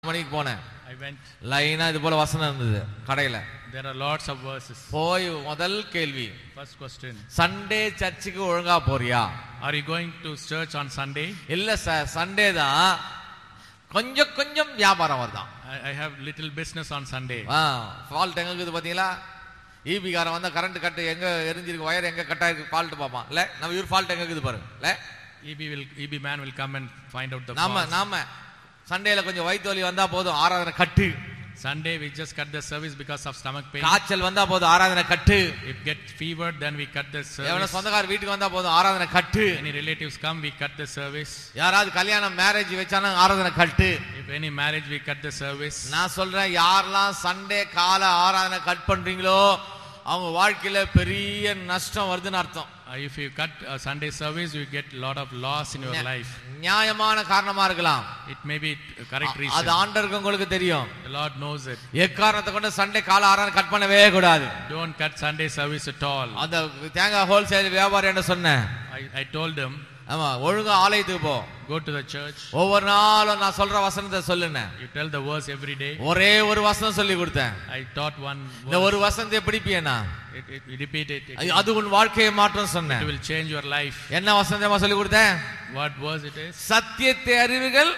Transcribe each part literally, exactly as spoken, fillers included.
மணிக்கு போனேன். I went. லைனா இது போல வசனம் இருந்தது கடையில. There are lots of verses. போய் முதல் கேள்வி, First question. சண்டே சர்ச்சுக்கு ஒழுங்கா போறியா? Are you going to church on Sunday? இல்ல சார், சண்டே தான் கொஞ்சம் கொஞ்சம் வியாபாரம் வருதான். I, I have little business on Sunday. Fault எங்க இருக்குது பாத்தீங்களா? ஈபிகாரன் வந்தா கரண்ட் கட்டு எங்க எரிஞ்சிருக்கு, வயர் எங்க கட்டா இருக்கு, ஃபால்ட் பாப்பான். இல்ல நம்ம இவர் ஃபால்ட் எங்க இருக்குது பாருங்க. இல்ல E B will E B man will come and find out the நாம fault. நாம சண்டேல கொஞ்சம் வயிற்று வலி வந்தா போதும், ஆராதனை கட்டு. Sunday we just cut the service because of stomach pain. காய்ச்சல் வந்தா போதும், ஆராதனை கட்டு. If get fever, then we cut the எவன service. சொந்தக்கார வீட்டுக்கு வந்தா போதும், ஆராதனை கட்டு. Any relatives come, we cut the service. யாராவது கல்யாணம் மேரேஜ் வச்சானா ஆராதனை கட்டு. If any marriage, we cut the service. நான் சொல்றேன், யாரெல்லாம் சண்டே கால ஆராதனை கட் பண்றீங்களோ அவங்க வாழ்க்கையில பெரிய நஷ்டம் வருதுன்னு அர்த்தம். Uh, if you cut a Sunday service, you get a lot of loss in your life. நியாயமான காரணமா இருக்கலாம். It may be a correct reason. அது ஆண்டவருக்கு உங்களுக்கு தெரியும். The Lord knows it. எக்காரணத்தை கொண்டு சண்டே கால ஆராதனை கட் பண்ணவே கூடாது. Don't cut Sunday service at all. அந்த தேங்காய் ஹோல்சேல் வியாபாரி என்ன சொன்னேன், I, I told them, ஆமா ஒழுங்கா ஆலயத்துக்கு போ, go to the church. ஒவ்வொரு நாளும் நான் சொல்ற வசனத்தை சொல்லுனேன். You tell the verse every day. ஒரே ஒரு வசனம் சொல்லி கொடுத்தேன். I taught one இந்த verse. ஒரு வசனத்தை பிடிப்பியனா It, it, you repeat it. It, அது உன் வாழ்க்கையை மாற்றும் it சொன்னேன். will change your life. என்ன வசனத்தை சொல்லி கொடுத்தேன்? What verse it is? சத்தியத்தை அறிவீர்கள்,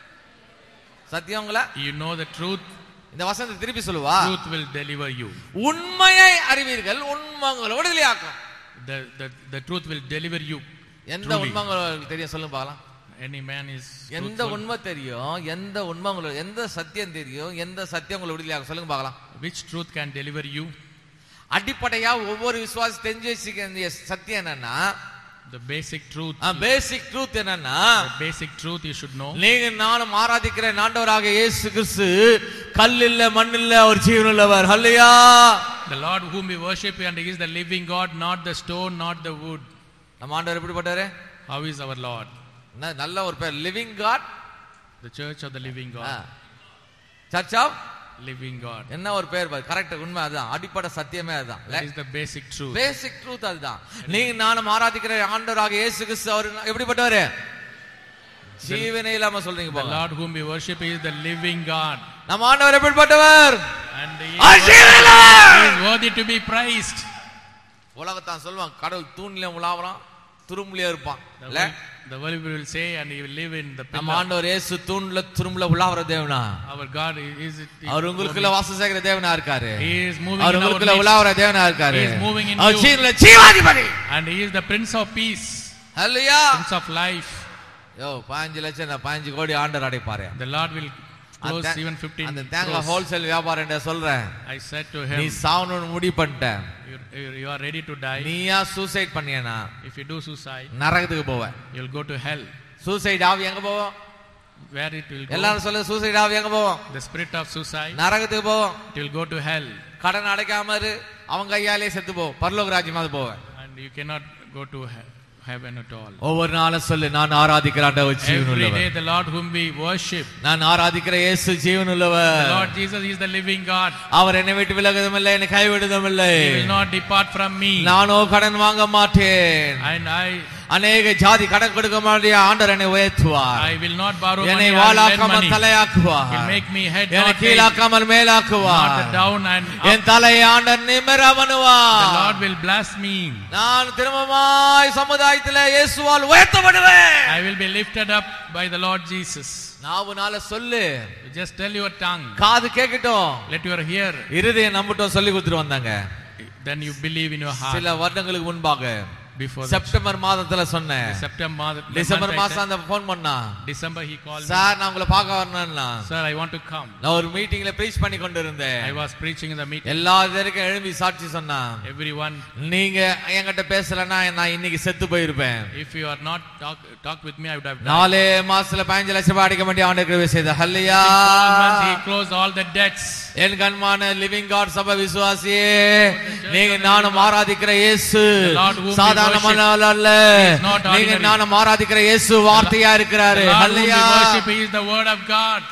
சத்தியங்களா You know the truth. இந்த வசனத்தை திருப்பி சொல்லுவா, Truth will deliver you. உண்மையை அறிவீர்கள், உண்மைங்களை விடுதலையாக்கும். The, the, the truth will deliver you. எந்த Truly. உண்மை உங்களுக்கு தெரியும் சொல்லுங்க பார்க்கலாம். Any man is எந்த truthful. உண்மை தெரியும், எந்த உண்மை உங்களுக்கு, எந்த சத்தியம் தெரியும், எந்த சத்தியம் உங்களை விடுதலையாக்கும் சொல்லுங்க பார்க்கலாம். Which truth can deliver you? அடிப்படையா ஒவ்வொரு விசுவாசி தெரிஞ்சு வச்சுக்க வேண்டிய சத்தியம் என்னன்னா, The basic truth. Basic truth என்னன்னா, The basic truth you should know. நீங்க நானும் ஆராதிக்கிற ஆண்டவராக இயேசு கிறிஸ்து கல் இல்ல மண் இல்ல, அவர் ஜீவனுள்ளவர். ஹல்லேலூயா. The Lord whom we worship, and He is the living God, not the stone, not the wood. நம்ம ஆண்டவர் எப்படிப்பட்டாரு? How is our Lord? நல்ல ஒரு பேர், living God. The church of the living God. Search of Living God. என்ன ஒரு பேர் பாரு, correct, உண்மை அதுதான், அடிப்படை சத்தியமே அதுதான். That is the basic truth. Basic truth அதுதான். நீங்க நானும் ஆராதிக்கிற ஆண்டவராக இயேசு கிறிஸ்து அவர் எப்படிப்பட்டவர்? ஜீவனே இல்லாம சொல்றீங்க The போல. Lord whom we worship is the living God. நம்ம ஆண்டவர் எப்படிப்பட்டவர்? And He our is ஜீவனுள்ளவர். He is worthy to be praised. உலகத்தான் சொல்லுவான், கடவுள் தூண்ல உலாவறான், துரும்புலயே இருப்பான். The இல்ல world, the world will say, and He will live in the நம்ம pillar. ஆண்டவர் இயேசு தூண்ல துரும்புல உலாவற தேவனா? Our God is it. அவர் உங்களுக்குள்ள வாசம் செய்கிற தேவனா இருக்காரு. He is moving our in our உங்களுக்குள்ள midst. உலாவற தேவனா இருக்காரு. He is moving in our you. ஜீவனுள்ள ஜீவாதிபதி. And He is the Prince of Peace. Hallelujah. Prince of life. யோ பதினைந்து லட்சம் பதினைந்து கோடி ஆண்டவர் அடைப்பாரு. The Lord will close அந்த- even fifteen அந்த தேங்காய் crores. ஹோல்சேல் வியாபாரம் என்ன சொல்றேன், I said to நீ him, சாவணும்னு முடிவு பண்ணிட்ட, you, you- you are ready to die. நீயா suicide பண்ணியனா If you do suicide, நரகத்துக்கு போவ. you'll go to hell. Suicide ஆவி எங்க போவோம்? Where it will go? எல்லாரும் சொல்ல, சூசைட் ஆவி எங்க போவோம்? The spirit of suicide, நரகத்துக்கு போவோம். it will go to hell. கடன் அடைக்காம இரு, அவங்க கையாலே செத்து போ, பரலோக ராஜ்யமாவது போவேன். And you cannot go to he- heaven at all. ஒவ்வொரு நாளும் சொல்லு, நான் ஆராதிக்கிற ஆண்டவர் Every ஜீவனுள்ளவர். day the Lord whom we worship, நான் ஆராதிக்கிற இயேசு the ஜீவனுள்ளவர். Lord Jesus is the living God. அவர் என்னை விட்டு விலகுவதும் இல்லை, என்னை கைவிடுவதும் இல்லை. He will not depart from me. நானோ கடன் வாங்க மாட்டேன். And I அநேக ஜாதி கடன் கொடுக்க மாட்டிய ஆண்டவர் என்னை உயர்த்துவார். I will not borrow என்னை money or lend வாளாக்காமல் money. தலையாக்குவார். He'll make me head, என்னை not tail, கீழாக்காமல் மேலாக்குவார். not down and up. என் தலையை ஆண்டவர் நிமிர The பண்ணுவார். Lord will bless me. நான் திரும்பமாய் சமுதாயத்திலே இயேசுவால் உயர்த்தப்படுவேன். I will be lifted up by the Lord Jesus. நாவுனால சொல்லு, You just tell your tongue. காது கேட்கட்டும், Let your ear. இருதயம் நம்பட்டும் சொல்லி கொடுத்துட்டு வந்தாங்க. Then you believe in your heart. சில வருடங்களுக்கு முன்பாக Before the செப்டம்பர் மாதத்துல சொன்னேன். September, the December month I மாசம் said- அந்த போன் பண்ணா, December he called me. Sir நான் உங்களை பார்க்க வரணும்னா, Sir, I want to come. நான் ஒரு மீட்டிங்ல பிரீச் பண்ணி கொண்டு இருந்தேன். I was preaching in the meeting. எல்லா பேருக்கும் எழுப்பி சாட்சி சொன்னா, Everyone, நீங்க என்கிட்ட பேசலன்னா நான் இன்னைக்கு செத்து போயிருப்பேன். if you are not talk talk with me, I would have died. நாலே மாசத்துல பதினஞ்சு லட்சம் ரூபாய் அடிக்க வேண்டிய ஆண்டு கிருபை செய்த ஹல்லேலூயா. Twelve months he closed all the debts. N கண்மான living God சபை விசுவாசியே, நீங்க நானும் ஆராதிக்கிற இயேசு சாதாரணமான ஆள் அல்ல. நீங்க நானும் ஆராதிக்கிற இயேசு வார்த்தையா இருக்கிறாரு. The Lord whom we hallelujah. worship, He is the word of God.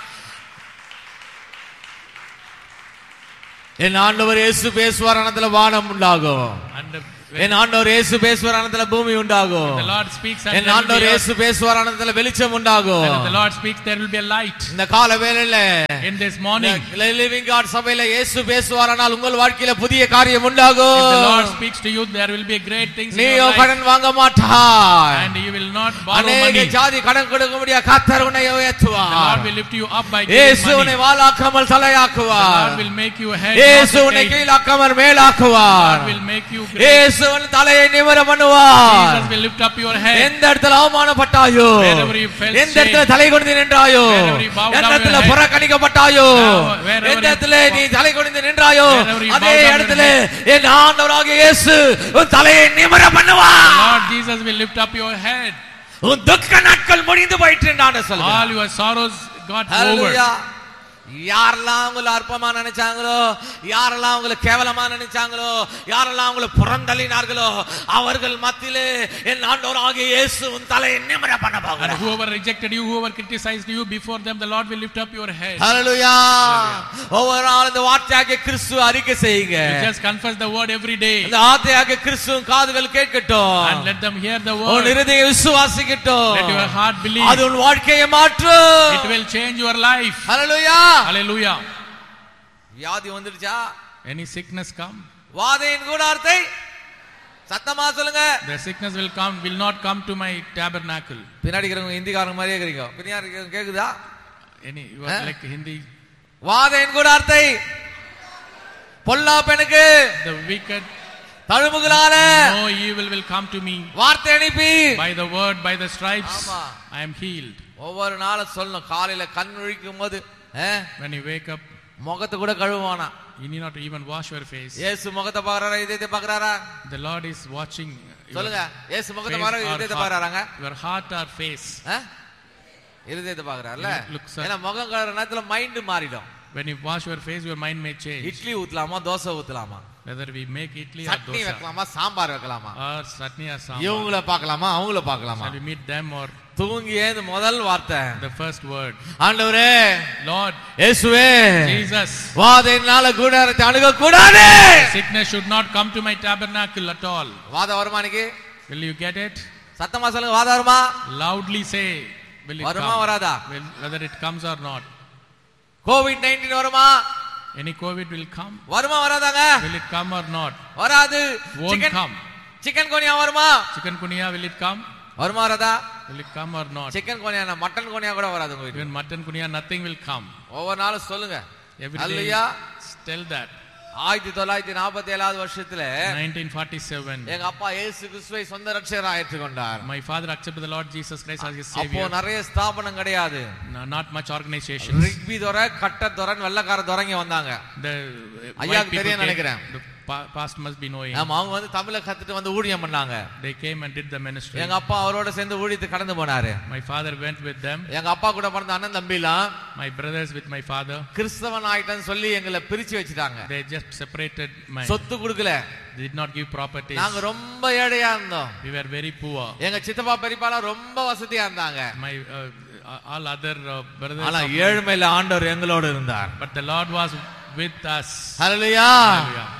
என் ஆண்டவர் இயேசு பேசுவார், அனந்தல வானம் உண்டாகும். And the என் ஆண்டவர் இயேசு பேசுவாரானதுல பூமி உண்டாகும். The Lord speaks and என் ஆண்டவர் இயேசு பேசுவாரானதுல வெளிச்சம் உண்டாகும். and the Lord speaks there will be a light. இந்த கால வேளையில in this morning living God சபையில இயேசு பேசுவாரானால் உங்கள் வாழ்க்கையில புதிய காரியம் உண்டாகும். if the Lord speaks to you there will be great things in நீ your life. கடன் வாங்க மாட்டாய். and you will not borrow money. அநேக ஜாதி கடன் கொடுக்க முடியாத கர்த்தர் உன்னை உயர்த்துவார். the Lord will lift you up by giving இயேசு money. உன்னை வாலாக்காமல் தலையாக்குவார். the Lord will make you a head. இயேசு உன்னை கீழாக்காமல் மேலாக்குவார். God will make you great. இயேசு உன் தலையை நிமிர பண்ணுவார். Jesus will lift up your head. எந்த இடத்துல அவமானப்பட்டாயோ, wherever you felt எந்த இடத்துல தலை குனிந்து நின்றாயோ, எந்த இடத்துல புறக்கணிக்கப்பட்டாயோ, எந்த இடத்துல நீ தலை குனிந்து நின்றாயோ, அதே இடத்துல என் ஆண்டவராகிய இயேசு உன் தலையை நிமிர பண்ணுவார். Lord Jesus will lift up your head. உன் துக்க நாட்கள் முடிந்து போயிற்று என்று சொல்லுங்க. all your sorrows got over. Hallelujah. யாரெல்லாம் உங்களை அற்பமா நினைச்சாங்களோ, யாரெல்லாம் உங்களை கேவலமா நினைச்சாங்களோ, யாரெல்லாம் உங்களை புறந்தள்ளினார்களோ அவர்கள் மத்தியிலே என் ஆண்டவராகிய இயேசு உன் தலையை நிமிர பண்ண போகிறார். and whoever rejected you, whoever criticized you, before them the Lord will lift up your head. Hallelujah. ஒவ்வொரு நாளும் இந்த வார்த்தையாகிய கிறிஸ்துவை அறிக்கை செய்யுங்க. just confess the word every day. இந்த வார்த்தையாகிய கிறிஸ்துவின் காதுகள் கேட்கட்டும். and let them hear the word. உன் இருதயம் விசுவாசிக்கட்டும். let your heart believe. அது உன் வாழ்க்கையை மாற்றும். it will change your life. Hallelujah. Hallelujah. வியாதி வந்துருச்சா? any sickness come? வாதையின் கூடாரத்தை சத்தமா சொல்லுங்க. the sickness will come, will not come to my tabernacle. பின்னாடி இருக்கிறவங்க ஹிந்திக்காரங்க மாதிரியே இருக்கீங்க. பின்னாடி இருக்கிறவங்க கேக்குதா? any you are like Hindi. வாதையின் கூடாரத்தை பொல்லாப்பனுக்கு the wicked தழும்புகளால no evil will come to me. வார்த்தை அனுப்பி by the word, by the stripes ஆமா. I am healed. ஒவ்வொரு நாளும் சொல்லணும். காலையில கண் விழிக்கும் போது when you wake up முகத்தை கூட கழுவுவானா. you need not even wash your face. இயேசு முகத்தை பார்க்கறாரா, இதயத்தை பார்க்கறாரா? the Lord is watching. சொல்லுங்க. இயேசு முகத்தை பார்க்கறாரா, இதயத்தை பார்க்கறாங்க? your heart or face. இதயத்தை பார்க்கறார்ல. ஏன்னா முகம் கழுவுற நேரத்துல மைண்ட் மாறிடும். when you wash your face your mind may change. Idli ஊத்தலாமா, dosa ஊத்தலாமா, whether we make idli or chutney dosa வைக்கலாமா, சாம்பார் வைக்கலாமா, or chutney or sambar, இவங்கள பார்க்கலாமா, அவங்கள பார்க்கலாமா? shall we meet them or தூங்கி ஏந்து முதல் வார்த்தை the first word? ஆண்டவரே, Lord, இயேசுவே, Jesus, வாதையினால கூடாரத்தை அணுக கூடாது. sickness should not come to my tabernacle at all. வாதம் வருமா இன்னைக்கு? will you get it? சத்தமா சொல்லுங்க. வாதம் வருமா? loudly say, will it வருமா come? வராதா? will, whether it comes or not. Covid nineteen வருமா? any covid will come. வருமா வராதாங்க? will it come or not? வராது. won't come. சிக்கன் கோனியா வருமா? chicken kunia will it come? வருமா வராதா? will it come or not? Chicken கோனியா, mutton கோனியா கூட வராது உங்க வீட்டுக்கு. even mutton kunia nothing will come. ஒவ்வொரு நாளும் சொல்லுங்க. every day hallelujah. tell that. ஆயிரத்தி தொள்ளாயிரத்தி நாற்பத்தி ஏழாவது வருஷத்துல nineteen forty-seven எங்க அப்பா இயேசு கிறிஸ்துவை சொந்த ரட்சகரா ஏற்றுக்கொண்டார். my father accepted the Lord Jesus Christ as his அப்போ savior. நிறைய ஸ்தாபனம் கிடையாது. No, not much organizations. Rugby துரை, கட்ட துரைன்னு வெள்ளக்கார துரைங்க வந்தாங்க. the ஐயாக்கு white people தெரியும் came, நினைக்கிறேன். the pa- past must be knowing. ஆமா, அவங்க வந்து தமிழை கத்துட்டு வந்து ஊழியம் பண்ணாங்க. they came and did the ministry. எங்க அப்பா அவரோட சேர்ந்து ஊழியத்துக்கு கடந்து போனாரு. my father went with them. எங்க அப்பா கூட பிறந்த அண்ணன் தம்பிலாம் my brothers with my father, கிறிஸ்தவன் ஆயிட்டன்னு சொல்லி எங்களை பிரிச்சு வச்சுட்டாங்க. they just separated. my சொத்து கொடுக்கல. they did not give properties. நாங்க ரொம்ப ஏழையா இருந்தோம். we were very poor. எங்க சித்தப்பா பெரியப்பாலாம் ரொம்ப வசதியா இருந்தாங்க. my uh, all other uh, brothers ஆனா of- ஏழ்மையில ஆண்டவர் எங்களோட இருந்தார். but the Lord was with us. Hallelujah. Hallelujah.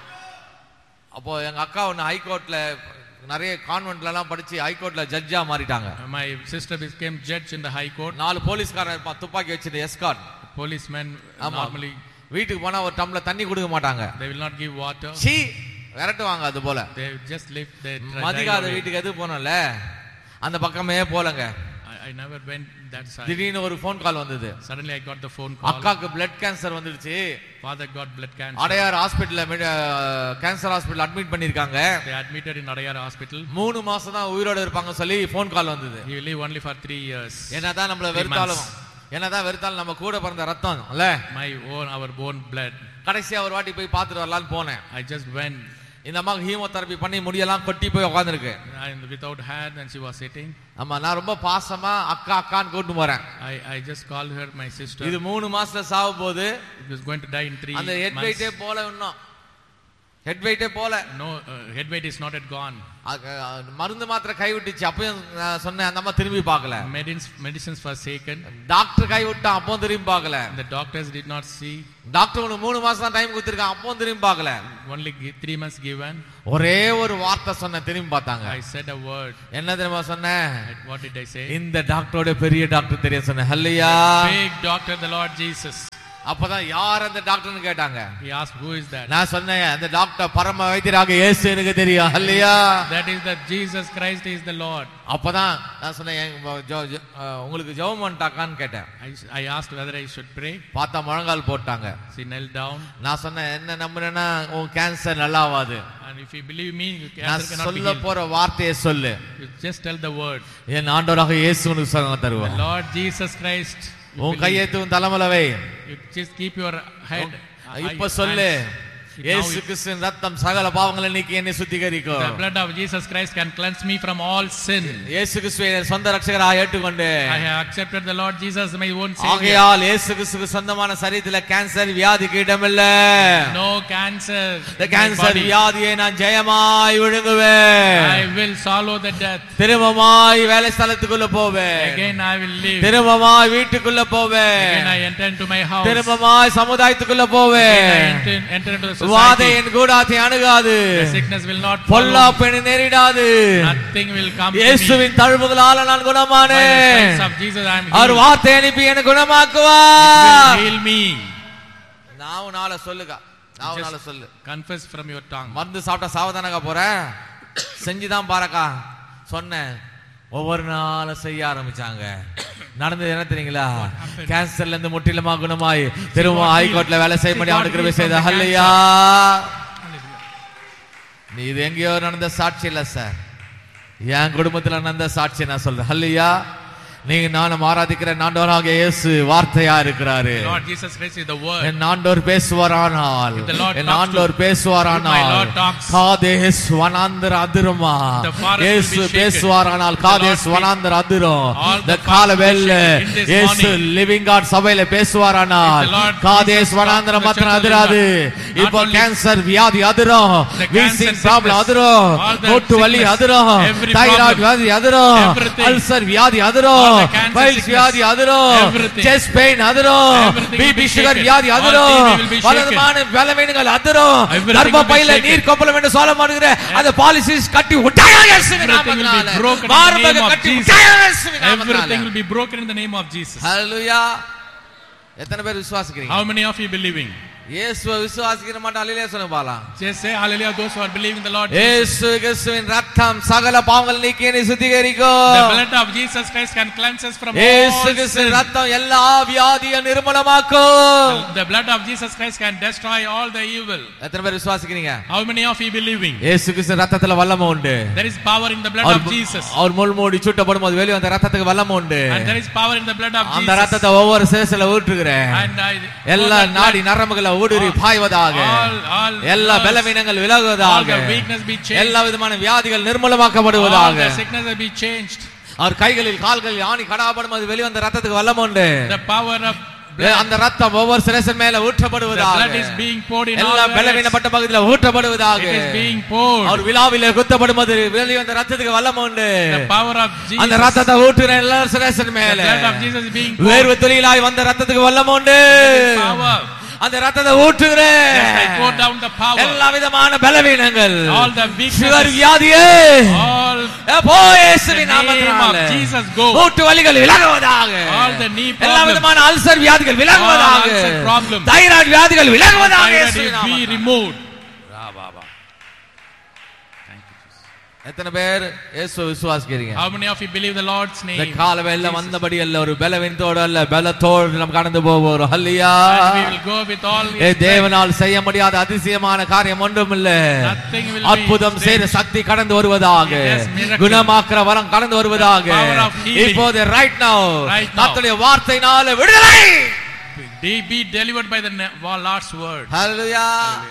அப்போ எங்க அக்கா ஒன்னு ஹைகோர்ட்ல நிறைய கான்வென்ட்ல எல்லாம் படிச்சு ஹைகோர்ட்ல ஜட்ஜா மாறிட்டாங்க. my sister became judge in the high court. நாலு போலீஸ்காரன் இருப்பான், துப்பாக்கி வச்சிட்டு எஸ்கார்ட். policemen ஆமா. normally வீட்டுக்கு போனா ஒரு டம்ளர் தண்ணி கொடுக்க மாட்டாங்க. they will not give water. சீ விரட்டுவாங்க. அது போல they just live they try- மதிகாத drive away. வீட்டுக்கு எது போனோம்ல அந்த பக்கமே போலங்க. I, I never went that side. திடீர்னு ஒரு ஃபோன் கால் வந்தது. suddenly I got the phone call. அக்காக்கு பிளட் கேன்சர் வந்துருச்சு. father got blood cancer. Adyar ஹாஸ்பிடல்ல கேன்சர் ஹாஸ்பிடல் அட்மிட் பண்ணிருக்காங்க. they admitted in Adayar hospital. மூணு மாசம் தான் உயிரோட இருப்பாங்க சொல்லி ஃபோன் கால் வந்தது. he will live only for three years. என்னதான் நம்மள Three வெறுத்தாலும் months. என்னதான் வெறுத்தாலும் நம்ம கூட பிறந்த ரத்தம் இல்ல. my own our own blood. கடைசியா ஒரு வாட்டி போய் பார்த்துட்டு வரலாம்னு போனேன். I just went. இந்த அம்மாக்கு ஹீமோதெரபி பண்ணி முடியெல்லாம் கொட்டி போய் உட்கார்ந்திருக்கு. and without hand and she was sitting. ஆமா, நான் ரொம்ப பாசமா அக்கா அக்கான்னு கூட்டு போறேன். I I just called her my sister. இது மூணு மாசத்துல சாவு போது it was going to die in three அந்த ஹெட் months. வெயிட்டே போல இன்னும் ஹெட் வெயிட்டே போல. No, uh, head weight is not yet gone. மருந்து மாத்திரை கைவிட்டுச்சு. அப்பயும் நான் சொன்னேன் அந்த அம்மா திரும்பி பார்க்கல. Medicines medicines was taken. Doctor கைவிட்டான், அப்பவும் திரும்பி பார்க்கல. The doctors did not see. Doctor உனக்கு மூணு மாசம் தான் டைம் கொடுத்திருக்கான், அப்பவும் திரும்பி பார்க்கல. Only three months given. ஒரே ஒரு வார்த்தை சொன்ன, திரும்பி பார்த்தாங்க. I said a word. என்ன தெரியுமா சொன்னேன்? What did I say? இந்த டாக்டரோட பெரிய டாக்டர் தெரிய சொன்னேன். ஹல்லேலூயா. Big doctor, the Lord Jesus. அப்பதான் யார் அந்த டாக்டர்னு கேட்டாங்க. He asked, who is that? நான் சொன்னேன் அந்த டாக்டர் பரம வைத்தியராக இயேசு எனக்கு தெரியும். ஹல்லேலூயா. That is the Jesus Christ is the Lord. அப்பதான் நான் சொன்னேன் உங்களுக்கு ஜெபம் பண்ணிட்டாக்கான்னு கேட்டேன். I asked whether I should pray. பார்த்தா முழங்கால் போட்டாங்க. She knelt down. நான் சொன்னேன் என்ன நம்புறேன்னா உன் கேன்சர் நல்லா ஆகாது. And if you believe me, cancer நான் cannot be சொல்ல healed. போற வார்த்தையை சொல்லு. You just tell the word. என் ஆண்டவராக இயேசு உனக்கு சுகம் தருவார். The Lord Jesus Christ. உன் கையை உன் தலைமையில வை. You just keep your head. இப்ப சொல்லு, இயேசு கிறிஸ்துவின் ரத்தம் சகல பாவங்களை நீக்கி என்னை சுத்திகரிக்கும். The blood of Jesus Christ can cleanse me from all sin. இயேசு கிறிஸ்துவை சொந்த ரட்சகராக ஏற்றுக்கொண்டு I have accepted the Lord Jesus my own savior. ஆகையால் இயேசு கிறிஸ்துவுக்கு சொந்தமான சரீரத்திலே கேன்சர் வியாதிக்கு இடமில்ல. No cancer. இந்த கேன்சர் வியாதியை நான் ஜெயமாய் விழுங்குவேன். I will swallow the death. திரும்பமாய் வேலை ஸ்தலத்துக்குள்ள போவேன். Again I will live. திரும்பமாய் வீட்டுக்குள்ள போவேன். Again I enter into my house. திரும்பமாய் சமுதாயத்துக்குள்ள போவேன். Again I enter, enter into the society. வாதை என் கூடாத்தை அணுகாது. The sickness will not follow. பொல்லாப்பு என்னை நேரிடாது. Nothing will come to me. இயேசுவின் தழும்புகளால் நான் குணமானேன். By the stripes of Jesus I am healed. அவர் வார்த்தை அனுப்பி என்னை குணமாக்குவார். He will heal me. நாவுனால சொல்லுங்க, நாவுனால சொல்லு. Confess from your tongue. மருந்து சாப்பிட்டா சாவதானக்கா போறேன், செஞ்சுதான் பாருக்கா சொன்னேன். ஒவ்வொரு நாளும் செய்ய ஆரம்பிச்சாங்க. நடந்தது என்ன தெரியுங்களா? கேன்சர்ல இருந்து முற்றிலுமா குணமாய் திரும்ப ஹைகோர்ட்ல வேலை செய்ய முடியும் அவனுக்கு கிருபை செய்த. ஹல்லேலூயா. நீ இது எங்கேயோ நடந்த சாட்சி இல்ல சார், என் குடும்பத்துல நடந்த சாட்சி நான் சொல்றேன். ஹல்லேலூயா. நீங்க நானும் ஆராதிக்கிற ஆண்டவராகிய இயேசு வார்த்தையா இருக்கிறாரு. Lord Jesus Christ is the word. என் ஆண்டவர் பேசுவாரானால், என் ஆண்டவர் பேசுவாரானால் காதேஸ் வனாந்தர அதிருமா. இயேசு பேசுவாரானால் காதேஸ் வனாந்தர அதிரும். இந்த காலவேளை இயேசு லிவிங் காட் சபையில பேசுவாரானால் காதேஸ் வனாந்தர மாத்திரம் அதிராது. இப்போ கேன்சர் வியாதி அதிரும், வீசிங் ப்ராப்ளம் அதிரும், மூட்டு வலி அதிரும், தைராய்டு வியாதி அதிரும், அல்சர் வியாதி அதிரும், பைல்ஸ் வியாதி அதிரும், செஸ்ட் பெயின் அதிரும், பிபி சுகர் வியாதி அதிரும், பலவிதமான பலவீனங்கள் அதிரும். கர்ப்பப்பையில நீர் கொப்பளம் என்று சொல்ல மாட்டேங்கிற அந்த பாலிசிஸ் கட்டி உடையாக இயேசுவின் நாமத்தினாலே, மார்பக கட்டி உடையாக இயேசுவின் நாமத்தினாலே. Everything will be broken in the name of Jesus. ஹalleluya. எத்தனை பேர் விசுவாசிக்கிறீங்க? How many of you believing? இயேசுவை விசுவாசிக்கிற மட்டும் அல்லேலூயா சொல்லுங்க பாலாம். Just say hallelujah those who are believing the Lord Jesus. இயேசு கிறிஸ்துவின் ரத்தம் சகல பாவங்களை நீக்கி என்னை சுத்திகரிக்கும். The blood of Jesus Christ can cleanse us from all இயேசு கிறிஸ்துவின் ரத்தம் எல்லா வியாதியை நிர்மூலமாக்கும். The blood of Jesus Christ can destroy all the evil. எத்தனை பேர் விசுவாசிக்கிறீங்க? How many of you believing? இயேசு கிறிஸ்துவின் ரத்தத்துல வல்லமை உண்டு. There is power in the blood of Jesus. அவர் முள்மூடி சுட்டப்படும்போது வெளிய வந்த ரத்தத்துக்கு வல்லமை உண்டு. And there is power in the blood of Jesus. அந்த ரத்தத்தை ஒவ்வொரு சேசல ஊற்றுகிறேன். And I எல்லா நாடி நரம்புகளை ஊடுருவி பாய்வதாக, எல்லா பலவீனங்கள் விலகுவதாக, எல்லா விதமான வியாதிகள் நிர்மூலமாக்கப்படுவதாக. அவர் கைகளில் கால்களில் ஆணி கடாபடும்போது வெளிவந்த ரத்தத்துக்கு வல்லமை உண்டு. அந்த ரத்தம் ஒவ்வொரு சிரசின் மேல ஊற்றப்படுவதாக, எல்லா பலவீனப்பட்ட பகுதியில் ஊற்றப்படுவதாக. அவர் விழாவிலே குத்தப்படும்போது வெளிவந்த ரத்தத்துக்கு வல்லமை உண்டு. அந்த ரத்தத்தை ஊற்றுற எல்லா சிரசின் மேல வேர்வை துளியிலாய் வந்த ரத்தத்துக்கு வல்லமை உண்டு. அந்த ரத்தத்தை ஊற்றுகிறேன். எல்லா விதமான பலவீனங்கள், சுகர் வியாதியே இயேசுவின் நாமத்தினாலே மூட்டு வலிகள் விலகுவதாக, எல்லா விதமான அல்சர் வியாதிகள் விலகுவதாக, தைராய்டு வியாதிகள் விலகுவதாக இயேசுவின் நாமத்தினாலே. எத்தனை பேர் இயேசுவை விசுவாசிக்கிறீங்க? How many of you believe the Lord's name? இந்த காலவேளை வந்தபடி அல்ல, ஒரு பலவீனத்தோடு அல்ல, பலத்தோடு நாம் கடந்து போவோம். ஹல்லேலூயா. We will go with all ஏ தேவனால் செய்ய முடியாத அதிசயமான காரியம் ஒன்றும் இல்லை. அற்புதம் செய்த சக்தி கடந்து வருவதாக, குணமாக்குற வரம் கடந்து வருவதாக. இப்போது ரைட் நவ கர்த்தருடைய வார்த்தையினால விடுதலை. Be delivered by the Lord's word. ஹல்லேலூயா.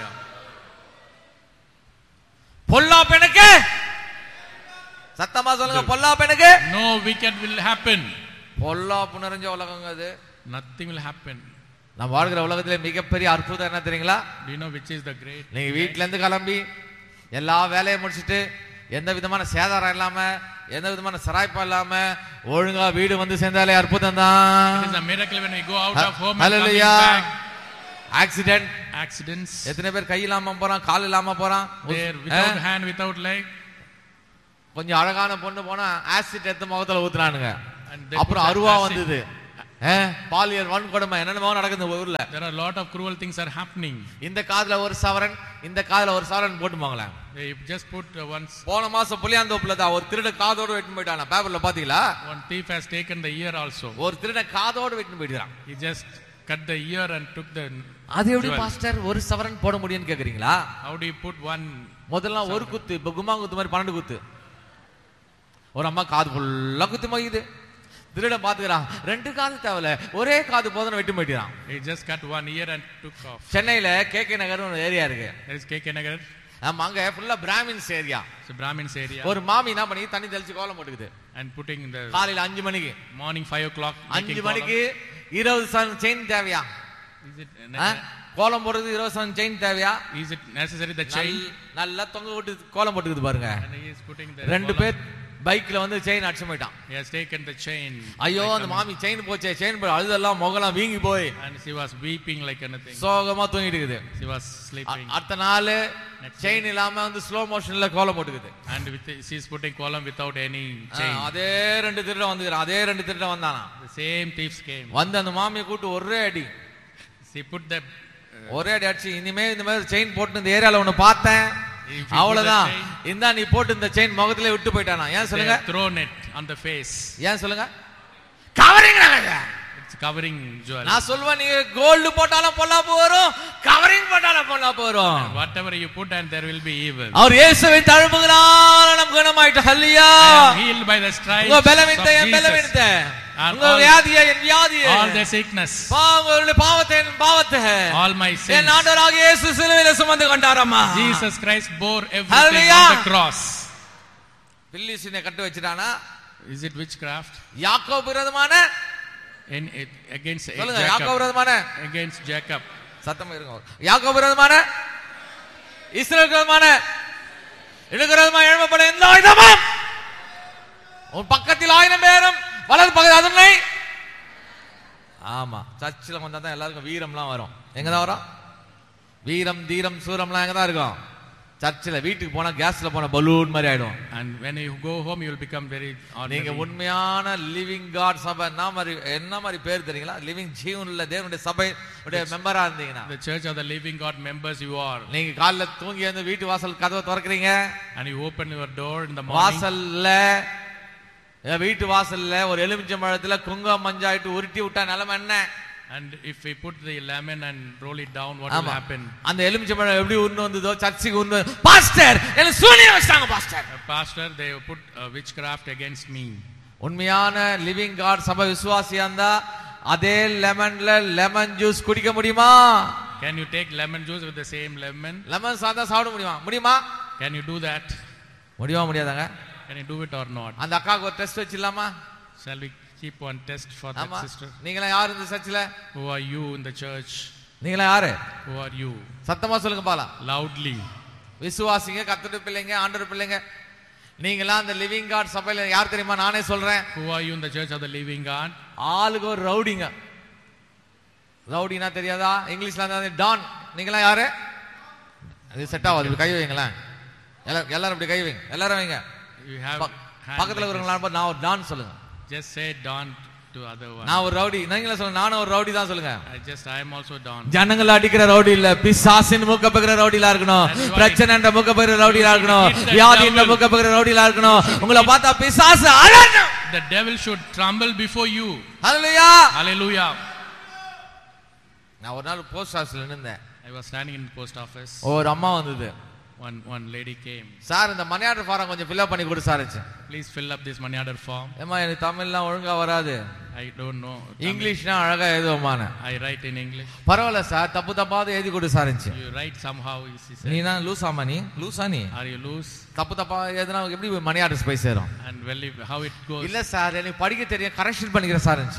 பொல்லாப்பு எனக்கு, சத்தமா சொல்லுங்க, பொல்லாப்பு எனக்கு. No wicked will happen. பொல்லாப்பு நிறைஞ்ச உலகங்க அது. Nothing will happen. நம்ம வாழ்கிற உலகத்திலே மிகப்பெரிய அற்புதம் என்ன தெரியுங்களா? Do you know which is the great? நீங்க வீட்ல இருந்து கிளம்பி எல்லா வேலையை முடிச்சிட்டு எந்த விதமான சேதாரம் இல்லாம எந்த விதமான சராய்ப்பா இல்லாம ஒழுங்கா வீடு வந்து சேர்ந்தாலே அற்புதம் தான். It is a miracle when we go out of home and Hallelujah. coming back. Accident Accidents. எத்தனை பேர் கை இல்லாம போறான், கால் இல்லாம போறான். There without hand, without leg. கொஞ்சம் அழகான பொண்ணு போனா ஆசிட் எடுத்து முகத்துல ஊத்துறானுங்க. And they அப்புறம் put அருவா acid. வந்தது. பாலியல் வன்கொடுமை என்னென்னமோ நடக்குது ஊர்ல. There are a lot of cruel things are happening. இந்த காதுல ஒரு சவரன் இந்த காதுல ஒரு சவரன் போட்டு போங்களேன். They just put uh, once. போன மாசம் புளியாந்தோப்புல தான் ஒரு திருட காதோட வெட்டிட்டு போயிட்டானா. பேப்பர்ல பாத்தீங்களா? One thief has taken the ear also. ஒரு திருட காதோட வெட்டிட்டு போயிட்டான். He just cut the ear and took the. அது எப்படி பாஸ்டர் ஒரு சவரன் போட முடியும்னு கேக்குறீங்களா? How do you put one? முதல்ல ஒரு குத்து, இப்ப கும்மா குத்து மாதிரி பன்னெண்டு குத்து. ஒரு அம்மா காது ஃபுல்லா குத்து மகிது. திருட பாத்துக்கிறான், ரெண்டு காது தேவையில்ல ஒரே காது போதும் வெட்டி போயிட்டான். He just cut one ear and took off. சென்னையில கே கே நகர் ஒரு ஏரியா இருக்கு. There is K K Nagar. ஆமா, அங்க ஃபுல்லா Brahmins area. It's a Brahmins area. ஒரு மாமி என்ன பண்ணி தண்ணி தெளிச்சு கோலம் போட்டுக்குது. And putting the காலையில அஞ்சு மணிக்கு morning five o'clock. அஞ்சு மணிக்கு இருபது சவரன் செயின் தேவையா? Is it கோலம் போடுறது இருபது சவரன் செயின் தேவையா? is it necessary the chain? நல்லா தொங்க விட்டு கோலம் போட்டுக்குது பாருங்க. And he is putting the. ரெண்டு பேர் பைக்ல வந்து செயின் அடிச்சு போயிட்டான். He has taken the chain. ஐயோ அந்த மாமி செயின் போச்சே, செயின் போய் அழுதெல்லாம் முகலாம் வீங்கி போய் And she was weeping like anything. சோகமா தூங்கிட்டு இருக்குது. She was sleeping. அடுத்த நாள் செயின் இல்லாம வந்து ஸ்லோ மோஷன்ல கோலம் போட்டுக்குது. And with she is putting column without any chain. அதே ரெண்டு திருட வந்துக்கிறான், அதே ரெண்டு திருட வந்தானா. The same thieves came. வந்து அந்த மாமியை கூட்டு ஒரே அடி. She put the ஒரே அடி அடிச்சு, இனிமே இந்த மாதிரி செயின் போட்டு இந்த ஏரியால ஒன்னு பார்த்தேன் அவ்வளவுதான், இந்தா நீ போட்டு இந்த செயின் முகத்திலே விட்டு போயிட்டானா. ஏன் சொல்லுங்க? thrown it on the face. ஏன் சொல்லுங்க? கவரிங். It's covering jewel. நான் சொல்வேன், நீ கோல்ட் போட்டாலும் பொல்லாப்பு வரும், கவரிங் போட்டாலும் பொல்லாப்பு வரும். Whatever you put and there will be evil. அவர் இயேசுவை தழும்புகிறார் நாம் குணமாயிட்டு. ஹல்லேலூயா. I am healed by the stripes உங்க of பலவீனத்தை என் Jesus. பலவீனத்தை, உங்க வியாதியை என் வியாதியை, All the sickness, பாவங்களுடைய பாவத்தை என் பாவத்தை, all my sins. என் ஆண்டவராகிய இயேசு சிலுவையிலே சுமந்து கொண்டாரம்மா. Jesus Christ bore everything Hallelujah. on the cross. பில்லிசீனை cut வச்சிட்டானா? Is it witchcraft? யாக்கோபு விரோதமான In it, against சொல்லுங்க, யாக்கோபு Jacob. விரோதமான Against Jacob. சத்தமா இருங்க. யாக்கோபு விரோதமான, இஸ்ரவேல் விரோதமான, எனக்கு விரோதமான எழும்பப்பட எந்த ஆயுதமும் உன் பக்கத்தில் ஆயிரம் பேரும் வலது பக்கத்தில் அதனை. ஆமா, சர்ச்சில் வந்தா தான் எல்லாருக்கும் வீரம்லாம் வரும். எங்கதான் வரும்? வீரம் தீரம் சூரம்லாம் எங்கதான் இருக்கும்? சர்ச்சில். வீட்டுக்கு போனா கேஸ்ல போன பலூன் மாதிரி ஆயிடும். And when you go home you will become very ordinary. நீங்க உண்மையான லிவிங் காட் சபை என்ன மாதிரி என்ன மாதிரி பேர் தெரியுங்களா? லிவிங் ஜீவனுள்ள தேவனுடைய சபை உடைய மெம்பரா இருந்தீங்கன்னா, The church of the living God members you are. நீங்க காலைல தூங்கி வந்து வீட்டு வாசல் கதவை திறக்கிறீங்க, And you open your door in the morning. வாசல்ல வீட்டு வாசல்ல ஒரு எலுமிச்சம்பழத்துல குங்குமம் மஞ்சாயிட்டு உருட்டி விட்டா நிலைமை என்ன? And if we put the lemon and roll it down, what will happen? அந்த எலுமிச்சம்பழம் எப்படி உண்ணு வந்ததோ சர்ச்சுக்கு உண்ணு. பாஸ்டர் என்ன சூனியம் வச்சாங்க pastor. Pastor, they put uh, witchcraft against me. உண்மையான லிவிங் காட் சபை விசுவாசியா இருந்தா அதே லெமன்ல லெமன் ஜூஸ் குடிக்க முடியுமா? Can you take lemon juice with the same lemon? Lemon சாதா சாப்பிட முடியுமா? முடியுமா? Can you do that? முடியுமா முடியாதாங்க? Can you do it or not? அந்த அக்காவுக்கு ஒரு test வச்சிடலாமா? Shall we keep one test for that sister? நீங்களா யார் இந்த சர்ச்சில்? Who are you in the church? நீங்களா யாரு? Who are you? சத்தமா சொல்லுங்க பாலாம். Loudly. விசுவாசிங்க, கர்த்தருடைய பிள்ளைங்க, ஆண்டவருடைய பிள்ளைங்க. நீங்களா அந்த லிவிங் காட் சபையில யார் தெரியுமா? நானே சொல்றேன். Who are you in the church of the living God? ஆளுக்கு ஒரு ரவுடிங்க. ரவுடினா தெரியாதா? இங்கிலீஷ்ல இருந்தா டான். நீங்களா யாரு? அது செட் ஆகாது. கை வைங்களேன். எல்லாரும் எல்லாரும் இப்படி கை வைங்க. எல்லாரும் வைங்க. You have பக்கத்துல இருக்கிறவங்களா நான் ஒரு டான் சொல்லுங்க. Just say Don to other one. நான் ஒரு ரவுடி. நீங்களே சொல்லுங்க, நானும் ஒரு ரவுடி தான் சொல்லுங்க. I just I am also Don. ஜனங்களை அடிக்கிற ரவுடி இல்ல, பிசாசின் மூக்க பகிர ரவுடிலா இருக்கணும். பிரச்சனை என்ற மூக்க பகிர ரவுடிலா இருக்கணும். வியாதி என்ற மூக்க பகிர ரவுடிலா இருக்கணும். உங்களை பார்த்தா பிசாசு அலறணும். The devil should tremble before you. Hallelujah. Hallelujah. நான் ஒரு நாள் போஸ்ட் ஆபீஸ்ல நின்னேன். I was standing in the post office. ஒரு அம்மா வந்தது. One one lady came. Sir இந்த மணி ஆர்டர் ஃபாரம் கொஞ்சம் ஃபில் அப் பண்ணி கொடு sir. Please fill up this money order form. ஏமா எனக்கு தமிழ்லாம் ஒழுங்கா வராது. I don't know. இங்கிலீஷ்னா அழகா எழுதுவோமான. I write in English. பரவாயில்ல சார், தப்பு தப்பாவது எழுதி கொடு சார். You write somehow. நீ நான் லூசாமா? நீ லூசா? நீ are you loose? தப்பு தப்பா எதுனா எப்படி மணி ஆர்டர்ஸ் போய் சேரும்? And well, how it goes? இல்ல சார், எனக்கு படிக்க தெரியும், கரெக்ஷன் பண்ணிக்கிறேன் sir.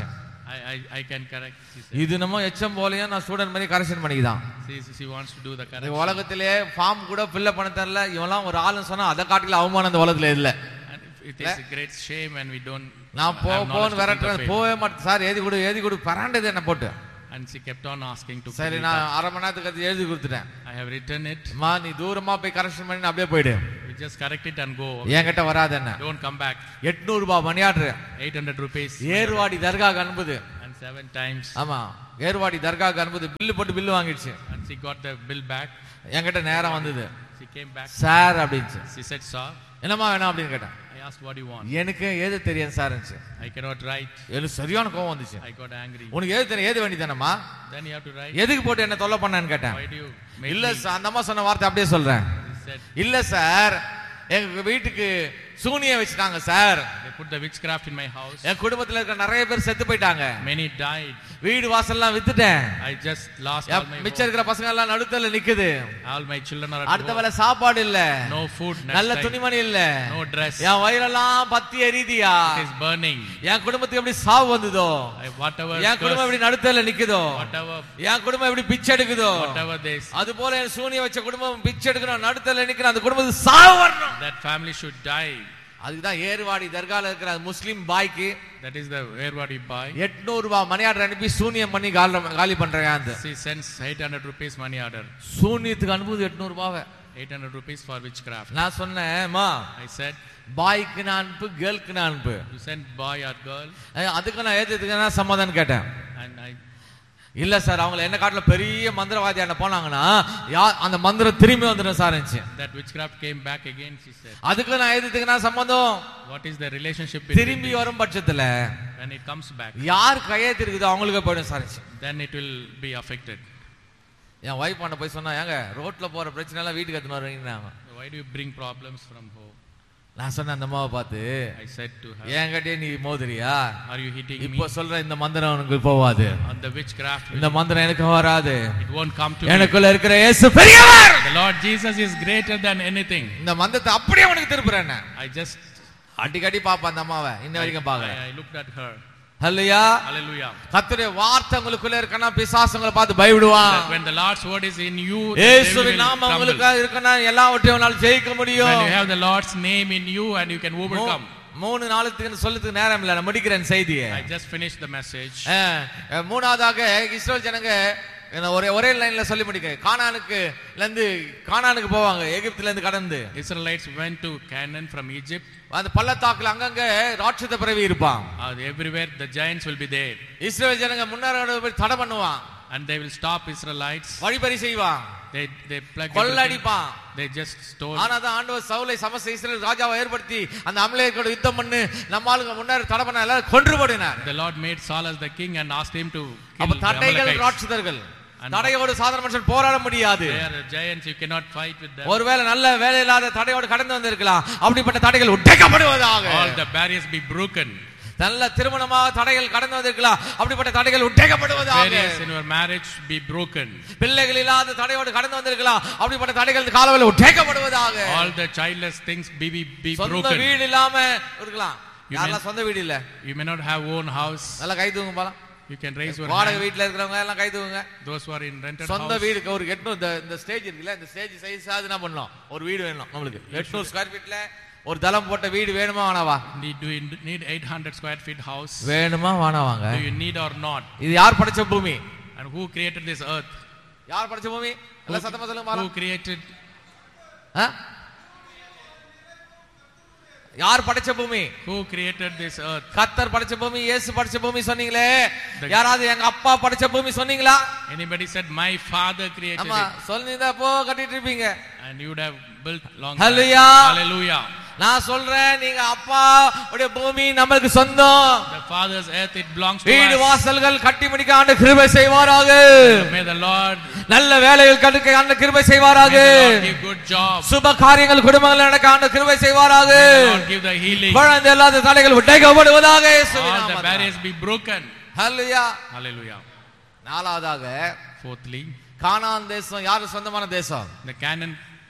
I, I, I can correct. இது நம்ம எச்சம் போலயும் நான் ஸ்டூடண்ட் மாதிரி கரெக்ஷன் பண்ணிதான். She, she wants to do the correction. இந்த உலகத்திலே ஃபார்ம் கூட ஃபில் பண்ண தெரியல, இவெல்லாம் ஒரு ஆளுன்னு சொன்னா அதை காட்டில அவமானம் இந்த உலகத்துல இல்ல. And it is a great shame when we don't. நான் போ போன் வரட்றேன் போவே மாட்டேன் சார், எழுதி கொடு எழுதி கொடு பராண்டது என்ன போட்டு. And she kept on asking to. சரி நான் அரை மணி நேரத்துக்கு அது எழுதி கொடுத்துட்டேன். I have written it. மா நீ தூரமா போய் கரெக்ஷன் பண்ணி அப்படியே போயிடு. You just correct it and go. என்கிட்ட வராத என்ன. Don't come back. எட்நூறு ரூபாய் money order. eight hundred rupees. Ervadi தர்காக்கு அனுப்புது. And seven times. ஆமா ஏர்வாடி தர்காக்கு அனுப்புது, பில்லு போட்டு bill வாங்கிடுச்சு. And she got the bill back. என்கிட்ட நேரம் வந்தது. She came back. Sir அப்படிச்சு. She said, sir. என்னமா வேணும் அப்படின்னு கேட்டேன். I asked what do you want. எனக்கு ஏது தெரியும் சார்ன்னுச்சு. I cannot write. எனக்கு சரியான கோவம் வந்துச்சு. I got angry. உனக்கு ஏது தெரியும் ஏது வேண்டியதானம்மா? Then you have to write. எதுக்கு போட்டு என்ன தொல்லை பண்ணான்னு கேட்டேன். Why do you make இல்ல me? சார் அந்த அம்மா சொன்ன வார்த்தை அப்படியே சொல்றேன். She said, இல்ல சார் எங்க வீட்டுக்கு சூனிய வச்சுட்டாங்க sir. they put the witchcraft in my house. என் குடும்பத்துல இருக்க நிறைய பேர் செத்து போயிட்டாங்க. Many died. வீடு வாசல்லாம் வித்துட்டேன். I just lost all my மிச்சம் இருக்கிற பசங்க எல்லாம் நடுத்தல நிக்குது. all my children are at அடுத்த home. வேளை சாப்பாடு இல்ல. No food. நல்ல துணிமணி இல்ல. No dress. என் வயிறெல்லாம் பத்தி எரியுதியா. It is burning. என் குடும்பத்துக்கு எப்படி சாவு வந்ததோ, I, whatever. என் குடும்பம் எப்படி நடுத்தல நிக்குதோ, whatever. என் குடும்பம் எப்படி பிச்சை எடுக்குதோ, whatever this. அது போல என் சூனிய வச்ச குடும்பம் பிச்சை எடுக்கணும், நடுத்தல நிக்கணும், அந்த குடும்பத்துக்கு சாவு வரணும். That family should die. அதுதான் ஏர்வாடி தர்கால இருக்கிற முஸ்லிம் பாய்க்கு That is the Erwadi boy. எட்நூறு ரூபாய் மணி ஆர்டர் அனுப்பி சூனியம் பண்ணி காலி பண்றாங்க. அந்த She sends eight hundred rupees money order. சூனியத்துக்கு அனுப்புது எட்நூறு ரூபாய். eight hundred rupees for witchcraft. நான் சொன்னேன் மா I said, பாய்க்கு நான் அனுப்பு கேர்ளுக்கு நான் அனுப்பு. you send boy or girl. அதுக்கு நான் ஏத்துக்கு நான் சமாதானம் கேட்டேன். And I இல்ல சார் அவங்க என்ன காட்டுல பெரிய மந்திரவாதியான போனாங்கன்னா அந்த மந்திரம் திரும்பி வந்துடும் sir. that witchcraft came back again, she said. அதுக்கு நான் எதுக்கு நான் சம்பந்தம்? What is the relationship திரும்பி வரும் பட்சத்துல when it comes back? யார் கையெழுத்து இருக்குதோ அவங்களுக்கு போயிடும் sir. Then it will be affected. N wife பண்ண போய் சொன்னா ஏங்க ரோட்ல போற பிரச்சனை எல்லாம் வீட்டுக்கு எடுத்துன்னு வரீங்க. Why do you bring problems from home? நான் சொன்ன அந்த அம்மாவை பார்த்து I said to her, ஏங்கட்டே நீ மோதிரியா? are you hitting me? இப்போ சொல்ற இந்த மந்திரம் உனக்கு போவாது. On the witchcraft. இந்த மந்திரம் எனக்கு வராது. It won't come to me. எனக்குள்ள இருக்கிற இயேசு பெரியவர். The Lord Jesus is greater than anything. இந்த மந்திரத்தை அப்படியே உனக்கு திருப்புறேன். I just அடிக்கடி பாப்பா அந்த அம்மாவை இன்ன வரைக்கும் பாக்குறேன். I looked at her. Hallelujah. Hallelujah. கர்த்தருடைய வார்த்தை உங்களுக்குள்ள இருக்கனா பிசாசுங்களை பார்த்து பயப்படுவான். When the Lord's word is in you, இயேசுவின் நாமம் உங்களுக்கு இருக்கனா எல்லாவற்றையும் உன்னால ஜெயிக்க முடியும். When you have the Lord's name in you and you can overcome. மூணு நாளுக்கு சொல்றதுக்கு நேரம் இல்ல, நான் முடிக்கிறேன் செய்தியை. I just finished the message. மூணாவதாக இஸ்ரவேல் ஜனங்க ஒரே ஒரே லைன்ல சொல்லி முடிக்க கானானுக்கு இருந்து கானானுக்கு போவாங்க, எகிப்துல இருந்து கடந்து. Israelites went to Canaan from Egypt. அந்த பள்ளத்தாக்குல அங்கங்க ராட்சத பிறவி இருப்பான். Everywhere the giants will be there. இஸ்ரவேல் ஜனங்க முன்னேற தடை பண்ணுவான். And they will stop Israelites. வழிபறி செய்வான். They they plague. கொள்ளடிப்பான். They just stole. ஆனாத ஆண்டவர் சவுலை சமஸ்த இஸ்ரவேல் ராஜாவை ஏற்படுத்தி அந்த அமலேயரோட யுத்தம் பண்ணி நம்ம ஆளுங்க முன்னேற தடை பண்ண எல்லாரும் கொன்று போடினார். The Lord made Saul as the king and asked him to kill அப்ப the தடைகள் Amalekites. ராட்சதர்கள். தடையோடு சாதாரண மனுஷன் போராட முடியாது. They are giants, you cannot fight with them. ஒருவேளை நல்ல வேலை இல்லாத தடையோடு கடந்து வந்திருக்கலாம், அப்படிப்பட்ட தடைகள் உடைக்கப்படுவதாக. All the barriers be broken. நல்ல திருமணமாக தடைகள் கடந்து வந்திருக்கலாம், அப்படிப்பட்ட தடைகள் உடைக்கப்படுவதாக. Barriers in your marriage be broken. பிள்ளைகள் இல்லாத தடையோடு கடந்து வந்திருக்கலாம், அப்படிப்பட்ட தடைகள் காலவெளியில் உடைக்கப்படுவதாக. All the childless things be be, be broken. சொந்த வீடு இல்லாம இருக்கலாம், யாரெல்லாம் சொந்த வீடு இல்ல, you may not have own house. நல்ல கை தூங்க பாலாம். You can raise your வாடகை hand. வீட்ல இருக்கிறவங்க எல்லாம் கை தூக்குங்க. Those who are in rented house. சொந்த வீடு ஒரு எட்நூறு இந்த ஸ்டேஜ் இருக்குல்ல, இந்த ஸ்டேஜ் சைஸ் ஆகுது என்ன பண்ணலாம், ஒரு வீடு வேணும் நம்மளுக்கு. எட்நூறு ஸ்கொயர் ஃபீட்ல ஒரு தளம் போட்ட வீடு வேணுமா வேணாவா? Do you need eight hundred square feet house? வேணுமா வேணாவாங்க? Do you need or not? இது யார் படைச்ச பூமி? And who created this earth? யார் படைச்ச பூமி? எல்லாம் சத்தமா சொல்லுங்க பாலாம். Who created? ஆ? யார் படைச்ச பூமி? Who created this earth? கர்த்தர் படைச்ச பூமி, இயேசு படைச்ச பூமி சொன்னீங்களே, யாராவது எங்க அப்பா படைச்ச பூமி சொன்னீங்களா? Anybody said my father created ஆமா it? சொல்லிருந்தா போ கட்டிட்டு இருப்பீங்க. And you would have built long. Hallelujah. Hallelujah. நான் சொல்றேன், நீங்க அப்பா உடைய பூமி நமக்கு சொந்தம். The father's earth, it belongs to வீடு us. வாசல்கள் கட்டி முடிக்க ஆண்டு கிருபை செய்வாராக. May the Lord நல்ல வேலைகள் கட்டுக்க ஆண்டு கிருபை செய்வாராக. May the Lord give good job. சுப காரியங்கள் குடும்பங்கள் நடக்க ஆண்டு கிருபை செய்வாராக. May the Lord give the healing. குழந்தை இல்லாத தடைகள் உடைக்கப்படுவதாக இயேசுவின் All the நாமத்தில். barriers be broken. Hallelujah. Hallelujah. நாலாவதாக Fourthly, கானான் தேசம் யாரு சொந்தமான தேசம்? the Canaan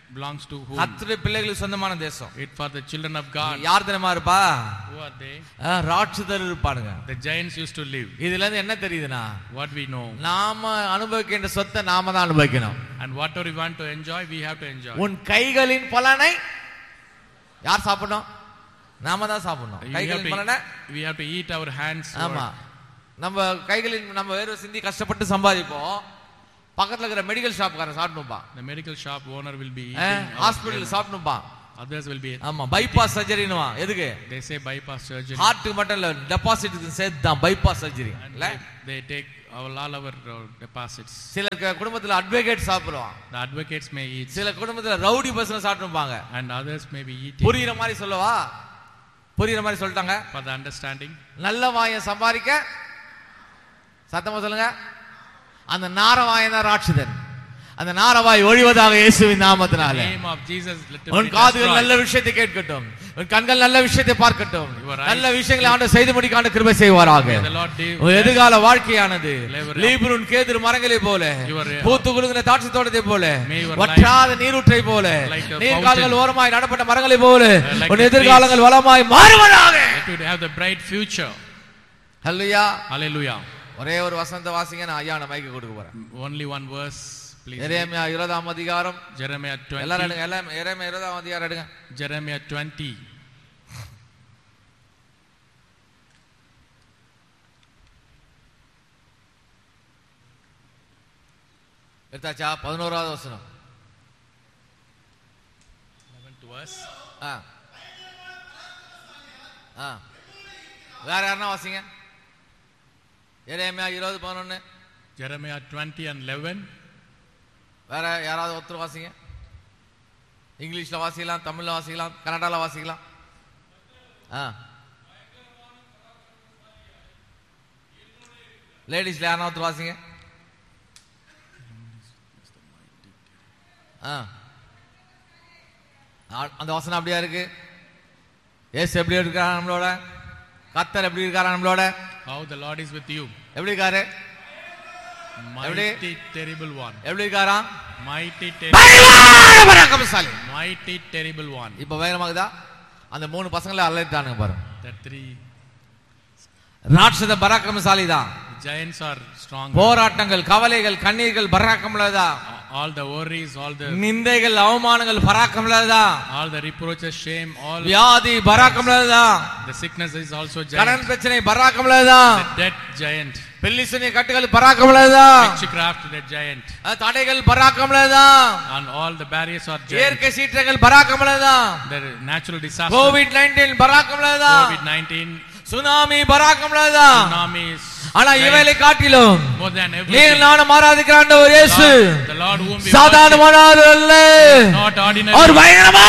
belongs to whom? கர்த்தருடைய பிள்ளைகளுக்கு சொந்தமான தேசம். It for the children of God. யார் தெரியுமா இருப்பா? Who are they? ராட்சதர் இருப்பானுங்க. The giants used to live. இதுல இருந்து என்ன தெரியுதுனா? What we know. நாம அனுபவிக்கின்ற சொத்தை நாம தான் அனுபவிக்கணும். And whatever we want to enjoy, we have to enjoy. உன் கைகளின் பலனை யார் சாப்பிடணும்? நாம தான் சாப்பிடணும். கைகளின் பலனை we have to eat our hands. ஆமா. நம்ம கைகளின் நம்ம வேற சிந்தி கஷ்டப்பட்டு சம்பாதிப்போம். பக்கத்துல இருக்கிற medical ஷாப்காரன் சாப்பிடணும்பா. The medical shop owner will be eating. Hospital சாப்பிடணும்பா. Others will be. ஆமா பைபாஸ் சர்ஜரினுவா. எதுக்கு? They say bypass surgery. Heart மட்டும் இல்ல டெபாசிட்க்கு சேர்த்து தான் bypass surgery. They take all our deposits. சில குடும்பத்துல அட்வொகேட் சாப்பிடுவான். The advocates may eat. சில குடும்பத்துல ரவுடி பர்சன் சாப்பிடுவாங்க. And others may be eating. புரியுற மாதிரி சொல்லவா? புரியுற மாதிரி சொல்லிட்டாங்க. For the understanding. நல்ல வாயை சம்பாதிக்க சத்தமா சொல்லுங்க. அந்த நாரவாயன் தான் ராட்சதன். அந்த நாரவாய் ஒழிவதாக இயேசுவின் நாமத்தினாலே. The name of Jesus let it be. உன் காதுகள் நல்ல விஷயத்தை கேட்கட்டும். உன் கண்கள் நல்ல விஷயத்தை பார்க்கட்டும். நல்ல விஷயங்களை ஆண்டவர் செய்து முடிக்க ஆண்டவர் கிருபை செய்வாராக. உன் எதிர்கால வாழ்க்கையானது லீபனோன் கேதுரு மரங்களை போல பூத்து குலுங்கின திராட்சை தோட்டத்தை போல வற்றாத நீரூற்றை போல நீர்க்கால்கள் ஓரமாய் நடப்பட்ட மரங்களை போல உன் எதிர்காலங்கள் வளமாய் மாறுவதாக. Let it have the bright future. Hallelujah. Hallelujah. ஒரே ஒரு வசனத்தை வாசிங்க, நான் ஐயா நான் மைக்கு கொடுக்க போறேன். Only one verse please. எரேமியா இருபதாம் அதிகாரம். Jeremiah twenty. எல்லாரும் எடுங்க. எல்லாம் எரேமியா இருபதாம் அதிகாரம் எடுங்க. Jeremiah twenty. எடுத்தாச்சா? பதினோராவது வசனம். eleventh verse. ஆ ஆ வேற யாரனா வாசிங்க. எரேமியா இருபது பதினொன்று. Jeremiah twenty and eleven. வேற யாராவது ஒருத்தர் வாசிங்க. இங்கிலீஷ்ல வாசிக்கலாம், தமிழ்ல வாசிக்கலாம், கன்னடால வாசிக்கலாம். ஆ லேடிஸ்ல யாரா ஒருத்தர் வாசிங்க. ஆ அந்த வசனம் அப்படியா இருக்கு? ஏசு எப்படி இருக்காரா நம்மளோட? கர்த்தர் எப்படி இருக்காரா நம்மளோட? How the Lord is with you. எப்படி இருக்காரு? Mighty terrible one. எப்படி இருக்காரா? Mighty terrible. பராக்கிரமசாலி. Mighty terrible one. இப்ப வேகமாகுதா? அந்த மூணு பசங்களை அலறிட்டானுங்க பாருங்க. The three ராட்சத பராக்கிரமசாலி தான். giants are strong. போராட்டங்கள், கவலைகள், கண்ணீர்கள் பராக்கிரமசாலிதா. All the worries, all the நிந்தைகள், அவமானங்கள் பராக்கிரமசாலிதா. all the reproaches, shame, all வியாதி பராக்கிரமசாலிதா. the sickness is also giant. கடன் பிரச்சனை பராக்கிரமசாலிதா. The debt giant. பெல்லிசனி கட்டுகள் பராக்கிரமசாலிதா. Witchcraft the giant. தடைகள் பராக்கிரமசாலிதா. And all the barriers are giant. இயற்கை சீற்றங்கள் பராக்கிரமசாலிதா. The natural disaster. Covid nineteen பராக்கிரமசாலிதா. COVID nineteen. Tsunami பராக்கிரமசாலிதா. Tsunami is ஆனா இவைகளை காட்டிலும் more than everything. நீர் நானும் ஆராதிக்கிற ஆண்டவர் இயேசு The Lord whom we சாதாரணமானவர் அல்ல. not ordinary. அவர் பயங்கரமான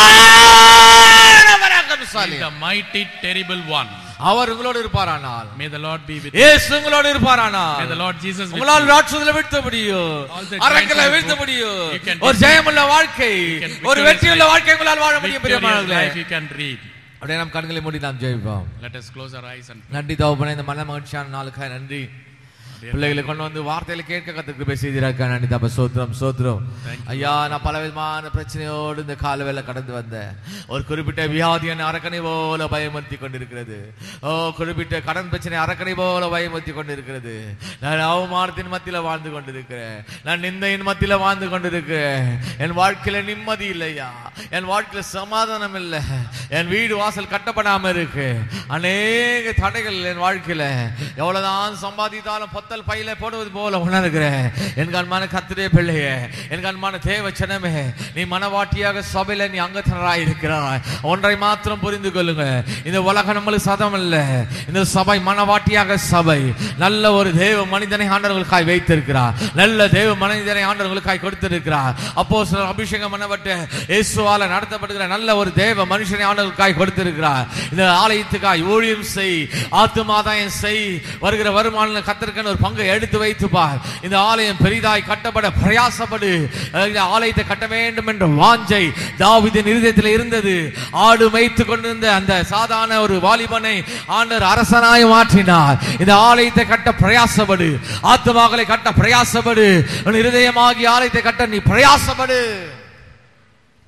பராக்கிரமசாலி. The mighty terrible one. அவர் உங்களோடு இருப்பாரானால், May the Lord be with you. இயேசு உங்களோடு இருப்பாரானால், May the Lord Jesus with உங்களால் you. ராட்சதங்களை வீழ்த்த முடியும், அரக்கனை வீழ்த்த முடியும். ஒரு ஜெயமுள்ள வாழ்க்கை, ஒரு வெற்றியுள்ள வாழ்க்கை உங்களால் வாழ முடியும். பிரியமானவர்களே, you can read. அப்படியே நாம் கண்களை மூடி நாம் ஜெபிப்போம். Let us close our eyes and நன்றி தகப்பனே, இந்த மன மகிழ்ச்சியான நாளுக்காக நன்றி. பிள்ளைகளை கொண்டு வந்து வார்த்தையில கேட்க கத்துக்கு பேசியிருக்க நன்றி தப்ப சோத்திரம் சோத்திரம். ஐயா, நான் பல விதமான பிரச்சனையோடு இந்த காலவேளை கடந்து வந்தேன். ஒரு குறிப்பிட்ட வியாதி என் அரக்கனை போல பயமுறுத்தி கொண்டிருக்கிறது. ஓ, குறிப்பிட்ட கடன் பிரச்சனை அரக்கனை போல பயமுறுத்தி கொண்டிருக்கிறது. நான் அவமானத்தின் மத்தியில வாழ்ந்து கொண்டிருக்கிறேன். நான் நிந்தையின் மத்தியில வாழ்ந்து கொண்டிருக்கிறேன். என் வாழ்க்கையில நிம்மதி இல்லையா, என் வாழ்க்கையில சமாதானம் இல்லை, என் வீடு வாசல் கட்டப்படாம இருக்கு. அநேக தடைகள் என் வாழ்க்கையில. எவ்வளவுதான் சம்பாதித்தாலும் பையில போடுவது போல உணர்கிறேன். என் கண்மான கர்த்தருடைய பிள்ளையே, என் கண்மான தேவ ஜனமே, நீ மனவாட்டியாக சபையில நீ அங்கத்தினராய் இருக்கிறாய். ஒன்றை மாத்திரம் புரிந்து கொள்ளுங்க, இந்த உலகம் நம்மளுக்கு சதம் இல்ல. இந்த சபை மனவாட்டியாக சபை. நல்ல ஒரு தேவ மனிதனை ஆண்டவர்களுக்காய் வைத்திருக்கிறார். நல்ல தேவ மனிதனை ஆண்டவர்களுக்காய் கொடுத்திருக்கிறார். அப்போஸ்தலர் அபிஷேகம் பண்ணப்பட்டு இயேசுவால நடத்தப்படுகிற நல்ல ஒரு தேவ மனுஷனை ஆண்டவர்களுக்காய் கொடுத்திருக்கிறார். இந்த ஆலயத்துக்காய் ஊழியம் செய், ஆத்துமாதாயம் செய், வருகிற வருமானம் கர்த்தருக்கு ஒரு பங்கை எடுத்து வைத்துப்பார். இந்த ஆலயம் பெரிதாய் கட்டப்பட பிரயாசப்படு. இந்த ஆலயத்தை கட்ட வேண்டும் என்ற வாஞ்சை தாவீதின் இருதயத்தில் இருந்தது. ஆடு மேய்த்து கொண்டிருந்த அந்த சாதாரண ஒரு வாலிபனை ஆண்டவர் அரசனாய் மாற்றினார். இந்த ஆலயத்தை கட்ட பிரயாசப்படு, ஆத்துமாக்களை கட்ட பிரயாசப்படு, இருதயமாகி ஆலயத்தை கட்ட நீ பிரயாசப்படு.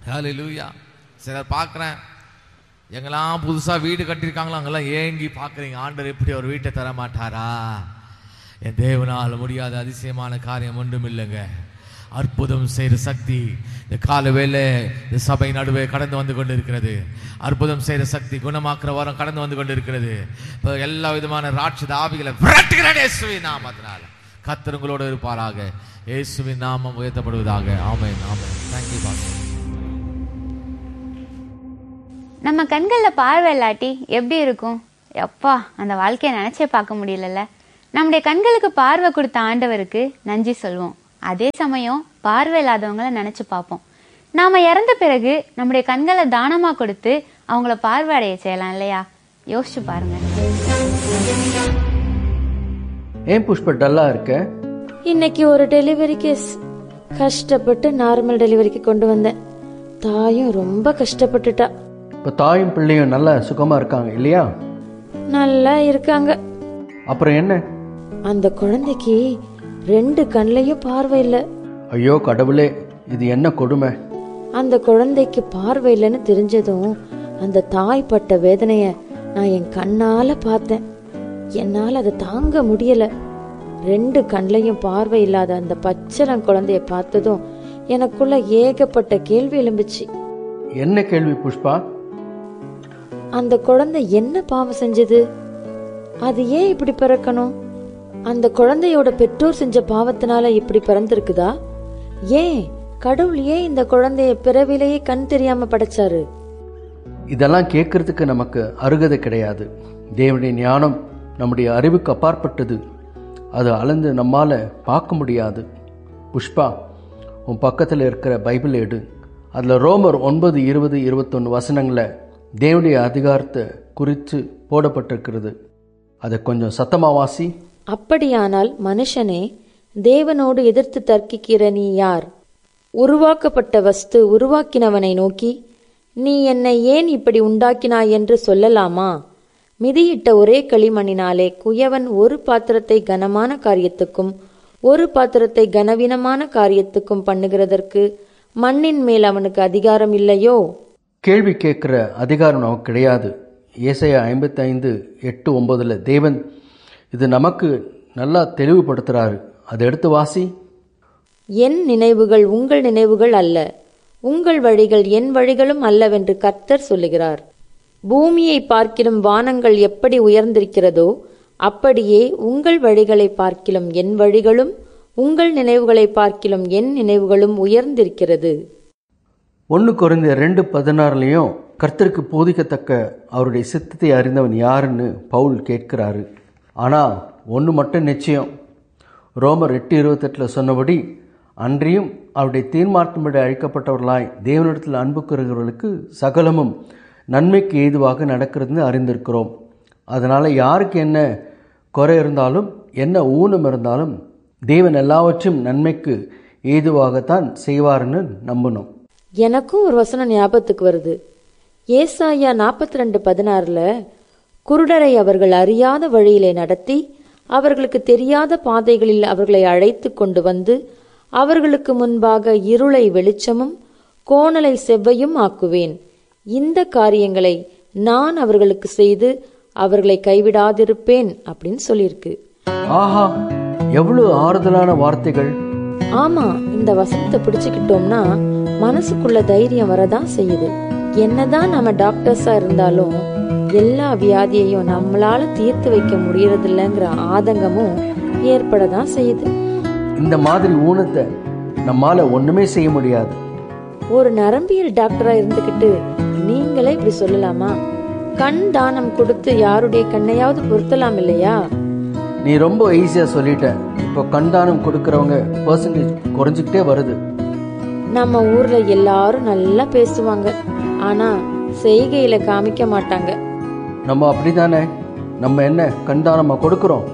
ஹல்லேலூயா. சிலர் பார்க்குறேன், எங்கெல்லாம் புதுசாக வீடு கட்டியிருக்காங்களோ அங்கெல்லாம் ஏங்கி பார்க்குறீங்க, ஆண்டவர் எப்படி ஒரு வீட்டை தர மாட்டாரா? என் தேவனால் முடியாத அதிசயமான காரியம் ஒன்றும் இல்லைங்க. அற்புதம் செய்கிற சக்தி இந்த கால வேளை இந்த சபை நடுவே கடந்து வந்து கொண்டு இருக்கிறது. அற்புதம் செய்கிற சக்தி, குணமாக்குற வாரம் கடந்து வந்து கொண்டு இருக்கிறது. இப்போ எல்லா விதமான ராட்சத ஆவிகளை விரட்டுகிறேன் இயேசுவின் நாமத்தினால. கர்த்தர் உங்களோடு இருப்பாராக. இயேசுவின் நாமம் உயர்த்தப்படுவதாக. ஆமென், ஆமென். Thank you pastor. நம்ம கண்களில் பார்வை இல்லாட்டி எப்படி இருக்கும்? எப்பா, அந்த வாழ்க்கையை நினைச்சே பார்க்க முடியலல்ல. நம்முடைய கண்களுக்கு பார்வை கொடுத்த ஆண்டவருக்கு நன்றி சொல்வோம். அதே சமயம் பார்வை இல்லாதவங்களை நினைச்சு பார்ப்போம். நாம இறந்த பிறகு நம்முடைய கண்களை தானமா கொடுத்து அவங்கள பார்வை அடைய செய்யலாம் இல்லையா? யோசிச்சு பாருங்க. ஏன் புஷ்ப டல்லா இருக்க? இன்னைக்கு ஒரு டெலிவரி கேஸ், கஷ்டப்பட்டு நார்மல் டெலிவரிக்கு கொண்டு வந்தேன். தாயும் ரொம்ப கஷ்டப்பட்டுட்டா. இப்ப தாயும் பிள்ளையும் நல்லா சுகமா இருக்காங்க இல்லையா? நல்லா இருக்காங்க. அப்புறம் என்ன? அந்த குழந்தைக்கு ரெண்டு கண்லையும் பார்வை இல்லை. ஐயோ கடவுளே, இது என்ன கொடுமை! அந்த குழந்தைக்கு பார்வை இல்லைன்னு தெரிஞ்சதும் அந்த தாய் பட்ட வேதனைய நான் என் கண்ணால பார்த்தேன். என்னால் அதை தாங்க முடியல. ரெண்டு கண்லையும் பார்வை இல்லாத அந்த பச்சளம் குழந்தைய பார்த்ததும் எனக்குள்ள ஏகப்பட்ட கேள்வி எழும்புச்சு. என்ன கேள்வி புஷ்பா? அந்த குழந்தை என்ன பாவம் செஞ்சது? அது ஏன் இப்படி பிறக்கணும்? அந்த குழந்தையோட பெற்றோர் செஞ்ச பாவத்தினால இப்படி பிறந்திருக்குதா? ஏன் கடவுள் ஏன் இந்த குழந்தைய பிறவிலேயே கண் தெரியாம படைச்சாரு? இதெல்லாம் கேட்கறதுக்கு நமக்கு அருகதை கிடையாது. தேவனுடைய ஞானம் நம்முடைய அறிவுக்கு அப்பாற்பட்டது. அது அளந்து நம்மால பார்க்க முடியாது. புஷ்பா, உன் பக்கத்தில் இருக்கிற பைபிள் எடு. அதுல ரோமர் ஒன்பது இருபது இருபத்தொன்னு வசனங்களை தேவனுடைய அதிகாரத்தை குறித்து போடப்பட்டிருக்கிறது. அதை கொஞ்சம் சத்தமா வாசி. அப்படியானால் மனுஷனே, தேவனோடு எதிர்த்து தர்க்கிக்கிற நீ யார்? உருவாக்கப்பட்ட வஸ்து உருவாக்கினவனை நோக்கி, நீ என்னை ஏன் இப்படி உண்டாக்கினாய் என்று சொல்லலாமா? மிதியிட்ட ஒரே களிமண்ணினாலே குயவன் ஒரு பாத்திரத்தை கனமான காரியத்துக்கும் ஒரு பாத்திரத்தை கனவீனமான காரியத்துக்கும் பண்ணுகிறதற்கு மண்ணின் மேல் அவனுக்கு அதிகாரம் இல்லையோ? கேள்வி கேட்கிற அதிகாரம் நமக்கு கிடையாது. ஏசாயா ஐம்பத்தி ஐந்து எட்டு ஒன்பதுல தேவன் இது நமக்கு நல்லா தெளிவுபடுத்துறாரு. அதை எடுத்து வாசி. என் நினைவுகள் உங்கள் நினைவுகள் அல்ல, உங்கள் வழிகள் என் வழிகளும் அல்லவென்று கர்த்தர் சொல்லுகிறார். பூமியை பார்க்கிலும் வானங்கள் எப்படி உயர்ந்திருக்கிறதோ அப்படியே உங்கள் வழிகளை பார்க்கிலும் என் வழிகளும் உங்கள் நினைவுகளை பார்க்கிலும் என் நினைவுகளும் உயர்ந்திருக்கிறது. ஒன்று கொரிந்தியர் ரெண்டு பதினாறுலையும் கர்த்தருக்கு போதிக்கத்தக்க அவருடைய சித்தத்தை அறிந்தவன் யாருன்னு பவுல் கேட்கிறாரு. ஆனால் ஒன்று மட்டும் நிச்சயம், ரோமர் எட்டு இருபத்தெட்டில் சொன்னபடி, அன்றியும் அவருடைய தீர்மானத்தின்படி அழைக்கப்பட்டவர்களாய் தேவனிடத்தில் அன்பு கூறுகிறவர்களுக்கு சகலமும் நன்மைக்கு ஏதுவாக நடக்கிறதுன்னு அறிந்திருக்கிறோம். அதனால் யாருக்கு என்ன குறை இருந்தாலும் என்ன ஊனம் இருந்தாலும் தேவன் எல்லாவற்றையும் நன்மைக்கு ஏதுவாகத்தான் செய்வார்னு நம்பணும். எனக்கும் ஒரு வசனம் ஞாபகத்துக்கு வருது. ஏசாயா நாற்பத்தி ரெண்டு பதினாறுல, குருடரை அவர்கள் அறியாத வழியிலே நடத்தி அவர்களுக்கு தெரியாத பாதைகளில் அவர்களை அழைத்து கொண்டு வந்து அவர்களுக்கு முன்பாக இருளை வெளிச்சமும் கோணலை செவ்வையும் ஆக்குவேன். இந்த காரியங்களை நான் அவர்களுக்கு செய்து அவர்களை கைவிடாதிருப்பேன் அப்படின்னு சொல்லியிருக்கு. ஆஹா, எவ்வளவு ஆறுதலான வார்த்தைகள்! ஆமா, இந்த வசனத்தை பிடிச்சுக்கிட்டோம்னா மனசுக்குள்ள தைரியம் வரதான் செய்யுது. என்னதான் நம்ம டாக்டர்ஸா இருந்தாலும் எல்லா வியாதியையும் நம்மளால தீர்த்து வைக்க முடியறதில்லைங்கிற ஆதங்கமும் ஏற்படதான் செய்யுது. இந்த மாதிரி ஊனத்தை நம்மால ஒண்ணுமே செய்ய முடியாது. ஒரு நரம்பியல் டாக்டரா இருந்துகிட்டு நீங்களே இப்படி சொல்லலாமா? கண் தானம் கொடுத்து யாருடைய கண்ணையாவது பொருத்தலாம் இல்லையா? நீ ரொம்ப ஈஸியா சொல்லிட்ட. இப்போ கண் தானம் கொடுக்கறவங்க பெர்சன்டேஜ் குறைஞ்சிக்கிட்டே வருது. நம்ம ஊர்ல எல்லாரும் நல்லா பேசுவாங்க, ஆனா செய்கையில காமிக்க மாட்டாங்க. நம்ம அப்படிதானே? நம்ம என்ன கண் தானமா கொடுக்கறோம்?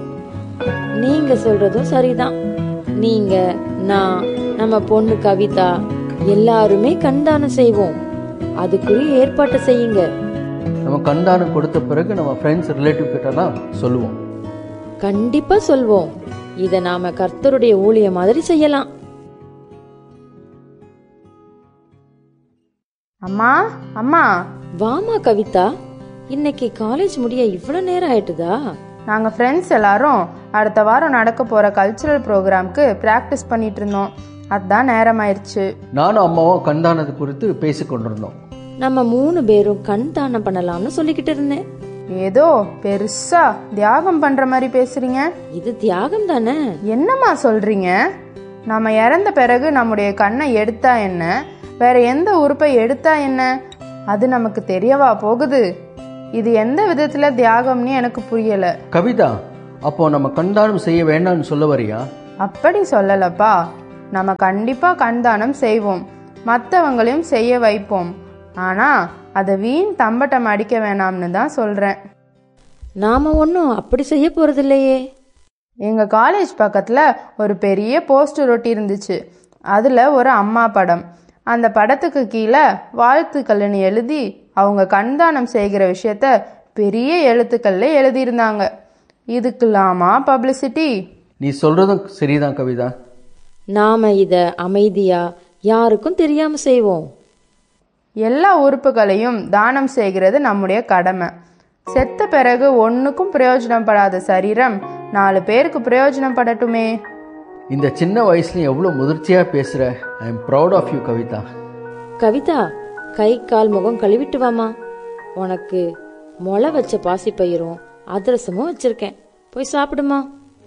நீங்க சொல்றதும் சரிதான். நீங்க, நான், நம்ம பொண்ணு கவிதா எல்லாருமே கண்தானம் செய்வோம். அதுக்குரிய ஏற்பாட்டை செய்யுங்க. நம்ம கண்தானம் கொடுத்த பிறகு நம்ம ஃப்ரெண்ட்ஸ் ரிலேட்டிவ் கிட்ட தான் சொல்லுவோம். கண்டிப்பா சொல்வோம். இதை நாம கர்த்தருடைய ஊழிய மாதிரி செய்யலாம். அம்மா அம்மா வாமா கவிதா, இன்னைக்கு காலேஜ் முடிய இவ்வளவு நேரம் ஆயிட்டுதா? நாங்க ஃப்ரெண்ட்ஸ் எல்லாரும் அடுத்த வாரம் நடக்க போற கல்ச்சுரல் ப்ரோக்ராம்க்கு பிராக்டிஸ் பண்ணிட்டு இருந்தோம். அதுதான் நேரம் ஆயிடுச்சு. நானும் அம்மாவும் கண் தானத்தை குறித்து பேசிக் கொண்டிருந்தோம். நம்ம மூணு பேரும் கண் தானம் பண்ணலாம்னு சொல்லிக்கிட்டு இருந்தேன். ஏதோ பெருசா தியாகம் பண்ற மாதிரி பேசுறீங்க. இது தியாகம் தானே? என்னம்மா சொல்றீங்க? நம்ம இறந்த பிறகு நம்முடைய கண்ணை எடுத்தா என்ன, வேற எந்த உறுப்பை எடுத்தா என்ன, அது நமக்கு தெரியவா போகுது? இது எந்த விதத்துல தியாகம்னு எனக்கு புரியல. கவிதா, அப்போ நம்ம கண்தானம் செய்ய வேண்டாம்னு சொல்ல வரியா? அப்படி சொல்லலப்பா. நம்ம கண்டிப்பா கண்தானம் செய்வோம், மற்றவங்களையும் செய்ய வைப்போம். ஆனா அதை வீண் தம்பட்டம் அடிக்க வேணாம்னு தான் சொல்றேன். நாம ஒன்னும் அப்படி செய்ய போறது இல்லையே. எங்க காலேஜ் பக்கத்துல ஒரு பெரிய போஸ்டர் ஒட்டி இருந்துச்சு. அதுல ஒரு அம்மா படம். அந்த படத்துக்கு கீழே வாழ்த்துக்கள்னு எழுதி அவங்க கண்தானம் செய்கிற விஷயத்த பெரிய எழுத்துக்கள்ல எழுதியிருந்தாங்க. இதுக்கெல்லாமா பப்ளிசிட்டி? நீ சொல்றதும் சரிதான் கவிதா. நாம இத அமைதியா யாருக்கும் தெரியாம செய்வோம். எல்லா உறுப்புகளையும் தானம் செய்கிறது நம்முடைய கடமை. செத்த பிறகு ஒன்னுக்கும் பிரயோஜனப்படாத சரீரம் நாலு பேருக்கு பிரயோஜனம் படட்டுமே. இந்த சின்ன வயசுல எவ்வளவு முதிர்ச்சியா பேசுற. I am proud of you Kavitha. Kavitha, கை கால் முகம் கழுவிட்டு வாமா. உனக்கு முளை வச்ச பாசி பயிரும் அதிரசமும் வச்சிருக்கேன், போய் சாப்பிடுமா.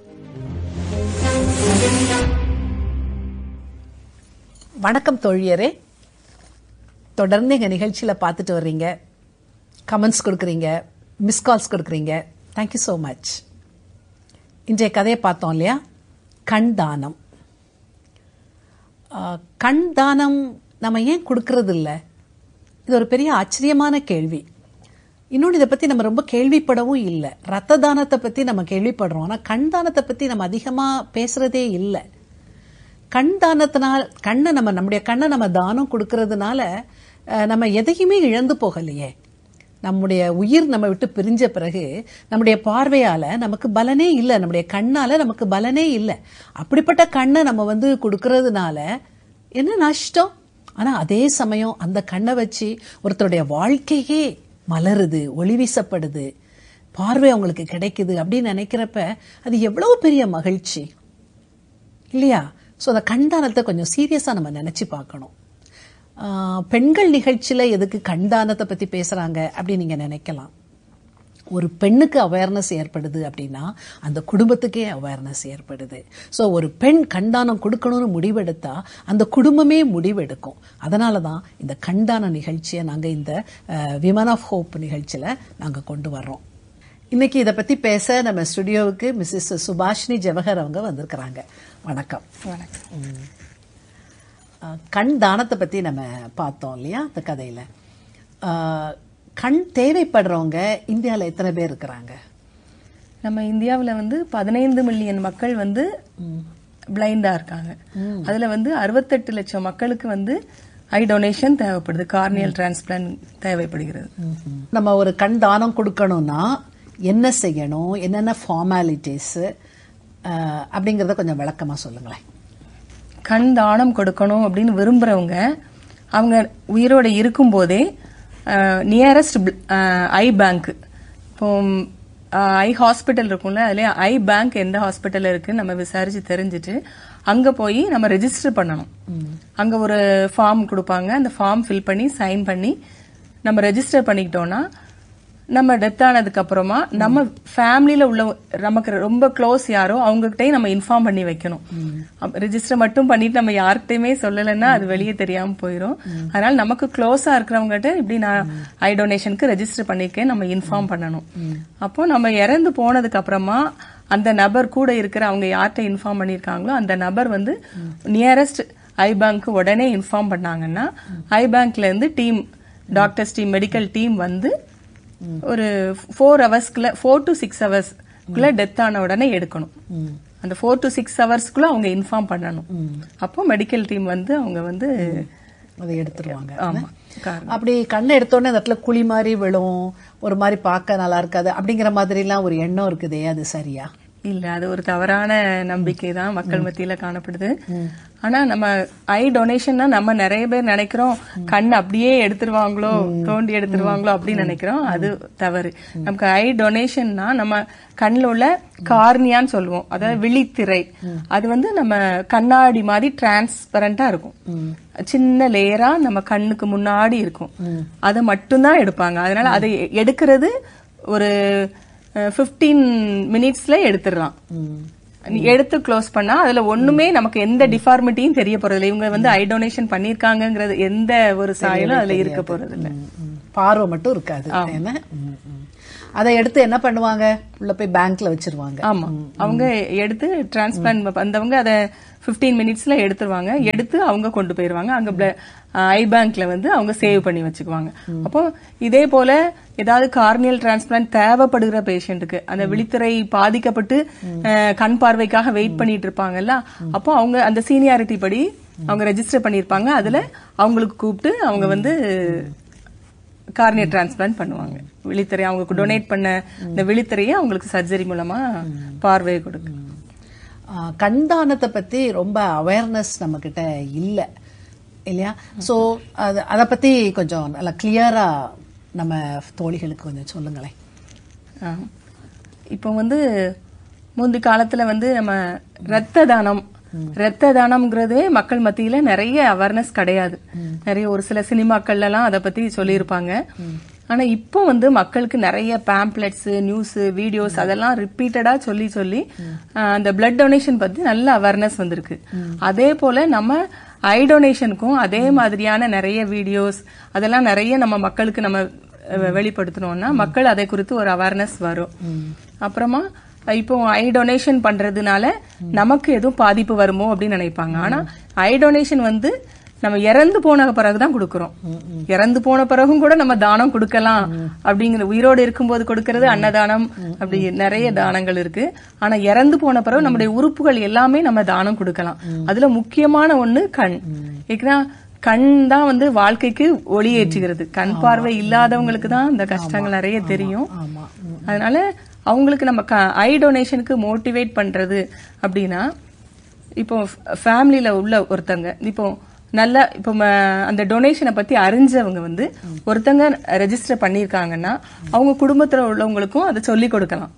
வணக்கம் தோழியரே. தொடர்ந்து எங்கள் நிகழ்ச்சியில் பார்த்துட்டு வர்றீங்க, கமெண்ட்ஸ் கொடுக்குறீங்க, மிஸ் கால்ஸ் கொடுக்குறீங்க. Thank you so much. இன்றைய கதையை பார்த்தோம் இல்லையா, கண் தானம். கண் தானம் நம்ம ஏன் கொடுக்கறது இல்லை? இது ஒரு பெரிய ஆச்சரியமான கேள்வி. இன்னொன்று, இதை பற்றி நம்ம ரொம்ப கேள்விப்படவும் இல்லை. ரத்த தானத்தை பற்றி நம்ம கேள்விப்படுறோம், ஆனால் கண் தானத்தை பற்றி நம்ம அதிகமாக பேசுகிறதே இல்லை. கண் தானத்தினால் கண்ணை நம்ம நம்முடைய கண்ணை நம்ம தானம் கொடுக்கறதுனால நம்ம எதையுமே இழந்து போகலையே. நம்முடைய உயிர் நம்ம விட்டு பிரிஞ்ச பிறகு நம்முடைய பார்வையால் நமக்கு பலனே இல்லை, நம்முடைய கண்ணால் நமக்கு பலனே இல்லை. அப்படிப்பட்ட கண்ணை நம்ம வந்து கொடுக்கறதுனால என்ன நஷ்டம்? ஆனால் அதே சமயம் அந்த கண்ணை வச்சு ஒருத்தருடைய வாழ்க்கையே மலருது, ஒளி வீசப்படுது, பார்வை அவங்களுக்கு கிடைக்குது அப்படின்னு நினைக்கிறப்ப அது எவ்வளவு பெரிய மகிழ்ச்சி இல்லையா? ஸோ அந்த கண்தானத்தை கொஞ்சம் சீரியஸாக நம்ம நினச்சி பார்க்கணும். பெண்கள் நிகழ்ச்சியில் எதுக்கு கண்தானத்தை பற்றி பேசுகிறாங்க அப்படின்னு நீங்கள் நினைக்கலாம். ஒரு பெண்ணுக்கு அவேர்னஸ் ஏற்படுது அப்படின்னா அந்த குடும்பத்துக்கே அவேர்னஸ் ஏற்படுது. ஸோ ஒரு பெண் கண்தானம் கொடுக்கணும்னு முடிவெடுத்தா அந்த குடும்பமே முடிவெடுக்கும். அதனால தான் இந்த கண்தான நிகழ்ச்சியை நாங்கள் இந்த விமன் ஆஃப் ஹோப் நிகழ்ச்சியில் நாங்கள் கொண்டு வர்றோம். இன்னைக்கு இதை பற்றி பேச நம்ம ஸ்டுடியோவுக்கு மிஸ்ஸஸ் சுபாஷினி ஜவஹர் அவங்க வந்திருக்கிறாங்க. வணக்கம். வணக்கம். கண் தானத்தை பற்றி நம்ம பார்த்தோம் இல்லையா அந்த கதையில். கண் தேவைப்படுறவங்க இந்தியாவில் எத்தனை பேர் இருக்கிறாங்க? நம்ம இந்தியாவில் வந்து பதினைந்து மில்லியன் மக்கள் வந்து பிளைண்டா இருக்காங்க. அதுல வந்து அறுபத்தெட்டு லட்சம் மக்களுக்கு வந்து ஐ டொனேஷன் தேவைப்படுது, கார்னியல் டிரான்ஸ்பிளான்ட் தேவைப்படுகிறது. நம்ம ஒரு கண் தானம் கொடுக்கணும்னா என்ன செய்யணும், என்னென்ன ஃபார்மாலிட்டிஸ் அப்படிங்கிறத கொஞ்சம் விளக்கமா சொல்லுங்களேன். கண் தானம் கொடுக்கணும் அப்படின்னு விரும்புறவங்க அவங்க உயிரோட இருக்கும் போதே நியரஸ்ட் ஐ பேங்க், இப்போ ஐ ஹாஸ்பிட்டல் இருக்கும்ல, அதுல ஐ பேங்க் எந்த ஹாஸ்பிட்டல் இருக்குன்னு நம்ம விசாரிச்சு தெரிஞ்சுட்டு அங்க போய் நம்ம ரெஜிஸ்டர் பண்ணணும். அங்க ஒரு ஃபார்ம் கொடுப்பாங்க, அந்த ஃபார்ம் ஃபில் பண்ணி சைன் பண்ணி நம்ம ரெஜிஸ்டர் பண்ணிக்கிட்டோம்னா நம்ம டெத் ஆனதுக்கு அப்புறமா நம்ம ஃபேமிலியில உள்ள நமக்கு ரொம்ப க்ளோஸ் யாரோ அவங்ககிட்டயும் நம்ம இன்ஃபார்ம் பண்ணி வைக்கணும். ரெஜிஸ்டர் மட்டும் பண்ணிட்டு நம்ம யார்கிட்டயுமே சொல்லலைன்னா அது வெளியே தெரியாம போயிடும். அதனால நமக்கு க்ளோஸா இருக்கிறவங்ககிட்ட இப்படி நான் ஐ டொனேஷனுக்கு ரெஜிஸ்டர் பண்ணிருக்கேன் நம்ம இன்ஃபார்ம் பண்ணணும். அப்போ நம்ம இறந்து போனதுக்கு அப்புறமா அந்த நபர் கூட இருக்கிற அவங்க யார்கிட்ட இன்ஃபார்ம் பண்ணிருக்காங்களோ அந்த நபர் வந்து நியரஸ்ட் ஐ பேங்க் உடனே இன்ஃபார்ம் பண்ணாங்கன்னா ஐ பேங்க்ல இருந்து team, doctors team, medical team வந்து ஒரு four ஹவர்ஸ்க்குள்ள four to six ஹவர்ஸ்க்குள்ள death ஆன உடனே எடுக்கணும். அந்த ஃபோர் டு சிக்ஸ் ஹவர்ஸ்க்குள்ள அவங்க இன்ஃபார்ம் பண்ணணும். அப்போ மெடிக்கல் டீம் வந்து அவங்க வந்து அதை எடுத்துருவாங்க. ஆமா. அப்படி கண்ணை எடுத்தோடனே அந்த இடத்துல குழி மாதிரி விழும், ஒரு மாதிரி பார்க்க நல்லா இருக்காது அப்படிங்கிற மாதிரி எல்லாம் ஒரு எண்ணம் இருக்குதே, அது சரியா? இல்ல, அது ஒரு தவறான நம்பிக்கை தான் மக்கள் மத்தியில காணப்படுது. ஆனா நம்ம ஐ டொனேஷன்னா நம்ம நிறைய பேர் நினைக்கிறோம் கண் அப்படியே எடுத்துருவாங்களோ, தோண்டி எடுத்துருவாங்களோ அப்படின்னு நினைக்கிறோம். அது தவறு. நமக்கு ஐ டொனேஷன்னா நம்ம கண்ணில் உள்ள கார்னியான்னு சொல்லுவோம், அதாவது விழித்திரை. அது வந்து நம்ம கண்ணாடி மாதிரி டிரான்ஸ்பரண்டா இருக்கும், சின்ன லேயரா நம்ம கண்ணுக்கு முன்னாடி இருக்கும். அதை மட்டும்தான் எடுப்பாங்க. அதனால அதை எடுக்கிறது ஒரு பிப்டீன் மினிட்ஸ்ல எடுத்துடலாம். எடுத்து க்ளோஸ் பண்ணா அதுல ஒண்ணுமே நமக்கு எந்த டிஃபார்மிட்டியும் தெரிய போறது இல்லை. இவங்க வந்து ஐ டொனேஷன் பண்ணிருக்காங்கிறது எந்த ஒரு சாயலும் அதுல இருக்க போறது இல்லை. பார்வை மட்டும் இருக்காது. என்ன அதை எடுத்து என்ன பண்ணுவாங்க, உள்ள போய் பேங்க்ல வச்சிருவாங்க. ஆமா, அவங்க எடுத்து டிரான்ஸ்பிளான்ட் வந்தவங்க அதை பிப்டீன் மினிட்ஸ்ல எடுத்துருவாங்க. எடுத்து அவங்க கொண்டு போயிருவாங்க. அங்க ஐ பேங்க்ல வந்து அவங்க சேவ் பண்ணி வச்சுக்குவாங்க. அப்போ இதே போல ஏதாவது கார்னியல் டிரான்ஸ்பிளான்ட் தேவைப்படுகிற பேஷண்ட்டுக்கு, அந்த விழித்திரை பாதிக்கப்பட்டு கண் பார்வைக்காக வெயிட் பண்ணிட்டு இருப்பாங்கல்ல, அப்போ அவங்க அந்த சீனியாரிட்டி படி அவங்க ரெஜிஸ்டர் பண்ணிருப்பாங்க. அதுல அவங்களுக்கு கூப்பிட்டு அவங்க வந்து கார்னியல் டிரான்ஸ்பிளான்ட் பண்ணுவாங்க. விழித்திரை அவங்களுக்கு டொனேட் பண்ண இந்த விழித்திரையை அவங்களுக்கு சர்ஜரி மூலமா பார்வையை கொடுக்கு. கண்தானத்தை பத்தி ரொம்ப அவேர்னஸ் நம்ம கிட்ட இல்ல இல்லையா? சோ அதை பத்தி கொஞ்சம் நல்லா கிளியரா நம்ம தோழிகளுக்கு கொஞ்சம் சொல்லுங்களேன். இப்போ வந்து முந்தி காலத்துல வந்து நம்ம ரத்த தானம் ரத்த தானம்ங்கிறதே மக்கள் மத்தியில நிறைய அவேர்னஸ் கிடையாது. நிறைய ஒரு சில சினிமாக்கள்ல எல்லாம் அதை பத்தி சொல்லியிருப்பாங்க. ஆனா இப்போ வந்து மக்களுக்கு நிறைய பேம்ப்ளெட்ஸ், நியூஸ், வீடியோஸ் அதெல்லாம் ரிப்பீட்டடா சொல்லி சொல்லி அந்த பிளட் டொனேஷன் பத்தி நல்ல அவேர்னஸ் வந்திருக்கு. அதே போல நம்ம ஐ டொனேஷனுக்கும் அதே மாதிரியான நிறைய வீடியோஸ் அதெல்லாம் நிறைய நம்ம மக்களுக்கு நம்ம வெளிப்படுத்தணும்னா மக்கள் அதை குறித்து ஒரு அவேர்னஸ் வரும். அப்புறமா இப்போ ஐ டொனேஷன் பண்றதுனால நமக்கு எதுவும் பாதிப்பு வருமோ அப்படின்னு நினைப்பாங்க. ஆனா ஐ டொனேஷன் வந்து நம்ம இறந்து போன பிறகுதான் கொடுக்கறோம். இறந்து போன பிறகும் கூட நம்ம தானம் கொடுக்கலாம் அப்படிங்கிற, உயிரோடு இருக்கும்போது கொடுக்கறது அன்னதானம், அப்படி நிறைய தானங்கள் இருக்கு. ஆனா இறந்து போன பிறகு நம்முடைய உறுப்புகள் எல்லாமே நம்ம தானம் கொடுக்கலாம். அதுல முக்கியமான ஒண்ணு கண். ஏன்னா கண் தான் வந்து வாழ்க்கைக்கு ஒளி ஏற்றுகிறது. கண் பார்வை இல்லாதவங்களுக்கு தான் இந்த கஷ்டங்கள் நிறைய தெரியும். அதனால அவங்களுக்கு நம்ம ஐ டொனேஷனுக்கு மோட்டிவேட் பண்றது அப்படின்னா, இப்போ ஃபேமிலியில உள்ள ஒருத்தங்க இப்போ நல்ல இப்போ அந்த டொனேஷனை பத்தி அறிஞ்சவங்க வந்து ஒருத்தங்க ரெஜிஸ்டர் பண்ணிருக்காங்கன்னா அவங்க குடும்பத்துல உள்ளவங்களுக்கும் அதை சொல்லி கொடுக்கலாம்.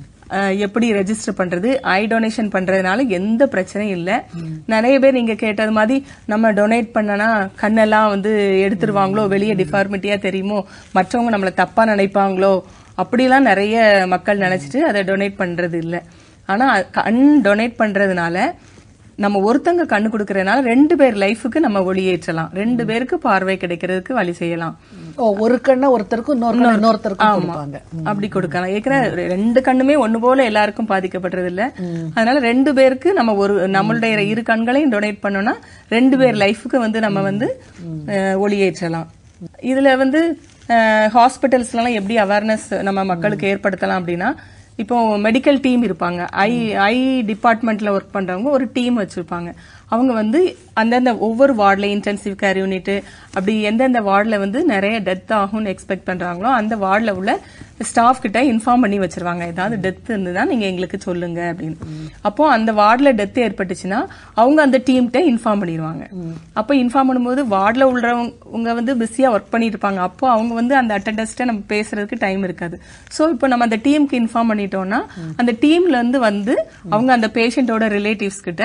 எப்படி ரெஜிஸ்டர் பண்றது, ஐ டொனேஷன் பண்றதுனால எந்த பிரச்சனையும் இல்ல. நிறைய பேர் நீங்க கேட்டது மாதிரி நம்ம டொனேட் பண்ணனா கண்ணெல்லாம் வந்து எடுத்துருவாங்களோ, வெளியே டிஃபார்மிட்டியா தெரியுமோ, மற்றவங்க நம்மள தப்பா நினைப்பாங்களோ, அப்படிலாம் நிறைய மக்கள் நினைச்சிட்டு அதை டொனேட் பண்றது இல்ல. ஆனா கண் டொனேட் பண்றதுனால நம்ம ஒருத்தங்க கண்ணு கொடுக்கறதுனால ரெண்டு பேர் லைஃபுக்கு நம்ம ஒளியேற்றலாம், ரெண்டு பேருக்கு பார்வை கிடைக்கிறதுக்கு வழி செய்யலாம். ஒரு கண்ணை ஒருத்தருக்கும் இன்னொருத்தருக்கும் அப்படி கொடுக்கலாம். ஏற்கனவே ரெண்டு கண்ணுமே ஒண்ணு போல எல்லாருக்கும் பாதிக்கப்படுறது இல்ல. அதனால ரெண்டு பேருக்கு நம்ம ஒரு நம்மளுடைய இரு கண்களையும் டொனேட் பண்ணோம்னா ரெண்டு பேர் லைஃபுக்கு வந்து நம்ம வந்து ஒளியேற்றலாம். இதுல வந்து ஹாஸ்பிட்டல்ஸ் எல்லாம் எப்படி அவேர்னஸ் நம்ம மக்களுக்கு ஏற்படுத்தலாம் அப்படின்னா, இப்போ மெடிக்கல் டீம் இருப்பாங்க, ஐ ஐ டிபார்ட்மெண்ட்ல ஒர்க் பண்றவங்க ஒரு டீம் வச்சிருப்பாங்க. அவங்க வந்து அந்தந்த ஒவ்வொரு வார்டுல இன்டென்சிவ் கேர் யூனிட் அப்படி எந்தெந்த வார்டுல வந்து நிறைய டெத் ஆகும்னு எக்ஸ்பெக்ட் பண்றாங்களோ அந்த வார்டுல உள்ள ஸ்டாஃப் கிட்ட இன்ஃபார்ம் பண்ணி வச்சிருவாங்க. ஏதாவது டெத் இருந்ததுன்னா நீங்க எங்களுக்கு சொல்லுங்க அப்படின்னு. அப்போ அந்த வார்டுல டெத் ஏற்பட்டுச்சுன்னா அவங்க அந்த டீம்கிட்ட இன்ஃபார்ம் பண்ணிடுவாங்க. அப்போ இன்ஃபார்ம் பண்ணும்போது வார்டுல உள்ளவங்க வந்து பிஸியா ஒர்க் பண்ணிட்டு இருப்பாங்க. அப்போ அவங்க வந்து அந்த அட்டெண்டன்ஸ்ட நம்ம பேசுறதுக்கு டைம் இருக்காது. சோ இப்போ நம்ம அந்த டீமுக்கு இன்ஃபார்ம் பண்ணிட்டோம்னா அந்த டீம்ல இருந்து வந்து அவங்க அந்த பேஷண்டோட ரிலேட்டிவ்ஸ் கிட்ட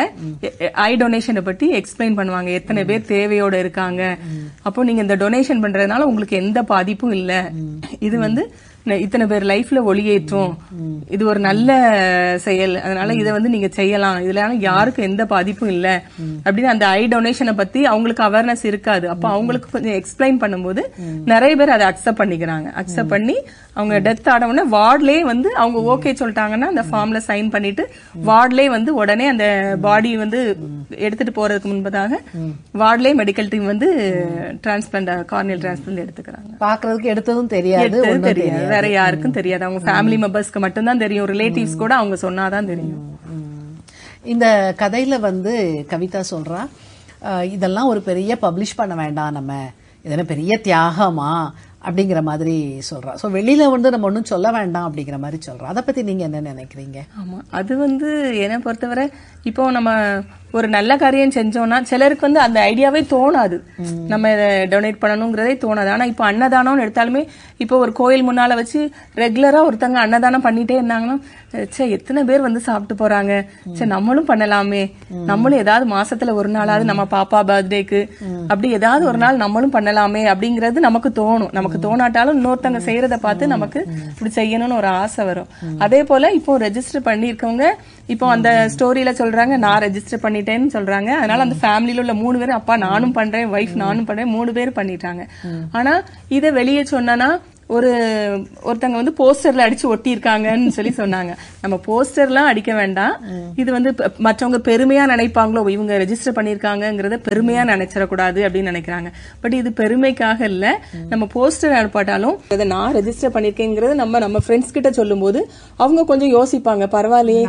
ஐ டொனேஷனை பத்தி எக்ஸ்பிளைன் பண்ணுவாங்க. எத்தனை பேர் தேவையோட இருக்காங்க, அப்போ நீங்க இந்த டொனேஷன் பண்றதுனால உங்களுக்கு எந்த பாதிப்பும் இல்ல, இது வந்து இத்தனை பேர் லைஃப்ல ஒளியேற்றும், இது ஒரு நல்ல செயல், அதனால இதை வந்து நீங்க செய்யலாம், இதுல யாருக்கும் எந்த பாதிப்பும் இல்ல அப்படின்னு அந்த ஐ டொனேஷனை பத்தி அவங்களுக்கு அவேர்னஸ் இருக்காது. அப்ப அவங்களுக்கு கொஞ்சம் எக்ஸ்பிளைன் பண்ணும்போது நிறைய பேர் அதை அக்செப்ட் பண்ணிக்கிறாங்க. அக்செப்ட் பண்ணி அவங்க டெத் ஆனவுடனே வார்ட்லயே வந்து அவங்க ஓகே சொல்லிட்டாங்கன்னா அந்த ஃபார்ம்ல சைன் பண்ணிட்டு வார்ட்லயே வந்து உடனே அந்த பாடி வந்து எடுத்துட்டு போறதுக்கு முன்பதாக வார்ட்லயே மெடிக்கல் டீம் வந்து டிரான்ஸ்பிளான்ட் கார்னியல் டிரான்ஸ்பிளான்ட் எடுத்துக்கிறாங்க. பாக்குறதுக்கு எடுத்ததும் தெரியாது, தெரியாது, வேற யாருக்கும் தெரியாது, அவங்க ஃபேமிலி மெம்பர்ஸ்க்கு மட்டும் தான் தெரியும், ரிலேட்டிவ்ஸ் கூட அவங்க சொன்னாதான் தெரியும். இந்த கதையில வந்து கவிதா சொல்றா, இதெல்லாம் ஒரு பெரிய பப்ளிஷ் பண்ண வேண்டாம், நம்ம இதெல்லாம் பெரிய தியாகமா அப்படிங்கிற மாதிரி சொல்றா. ஸோ வெளியில வந்து நம்ம ஒன்றும் சொல்ல வேண்டாம் அப்படிங்கிற மாதிரி சொல்றோம். அதை பத்தி நீங்க என்ன நினைக்கிறீங்க? ஆமா, அது வந்து என்னை பொறுத்தவரை இப்போ நம்ம ஒரு நல்ல காரியம் செஞ்சோம்னா சிலருக்கு வந்து அந்த ஐடியாவே தோணாது, நம்ம இதை டொனேட் பண்ணணுங்கிறதே தோணாது. ஆனா இப்போ அன்னதானம்னு எடுத்தாலுமே இப்போ ஒரு கோயில் முன்னால வச்சு ரெகுலரா ஒருத்தங்க அன்னதானம் பண்ணிட்டே இருந்தாங்கன்னா சே எத்தனை பேர் வந்து சாப்பிட்டு போறாங்க, சே நம்மளும் பண்ணலாமே, நம்மளும் ஏதாவது மாசத்துல ஒரு நாளாவது நம்ம பாப்பா பர்த்டேக்கு அப்படி ஏதாவது ஒரு நாள் நம்மளும் பண்ணலாமே அப்படிங்கறது நமக்கு தோணும். நமக்கு தோணாட்டாலும் இன்னொருத்தங்க செய்யறத பார்த்து நமக்கு இப்படி செய்யணும்னு ஒரு ஆசை வரும். அதே போல இப்போ ரெஜிஸ்டர் பண்ணிருக்கவங்க இப்போ அந்த ஸ்டோரியில சொல்றாங்க நான் ரெஜிஸ்டர் பண்ணிட்டேன்னு சொல்றாங்க. அதனால அந்த ஃபேமிலியில உள்ள மூணு பேரும் அப்பா நானும் பண்றேன், வைஃப் நானும் பண்றேன், மூணு பேர் பண்ணிட்டாங்க. ஆனா இதை வெளியே சொன்னா ஒரு ஒருத்தங்க வந்து போஸ்டர்ல அடிச்சு ஒட்டி இருக்காங்கன்னு சொல்லி சொன்னாங்க. நம்ம போஸ்டர்லாம் அடிக்க வேண்டாம், இது வந்து மற்றவங்க பெருமையா நினைப்பாங்களோ இவங்க ரெஜிஸ்டர் பண்ணிருக்காங்கிறத பெருமையா நினைச்சிடக்கூடாது அப்படின்னு நினைக்கிறாங்க. பட் இது பெருமைக்காக இல்ல, நம்ம போஸ்டர் அனுப்பாட்டாலும் அதை நான் ரெஜிஸ்டர் பண்ணிருக்கேங்கிறத நம்ம நம்ம ஃப்ரெண்ட்ஸ் கிட்ட சொல்லும் போது அவங்க கொஞ்சம் யோசிப்பாங்க, பரவாயில்லையே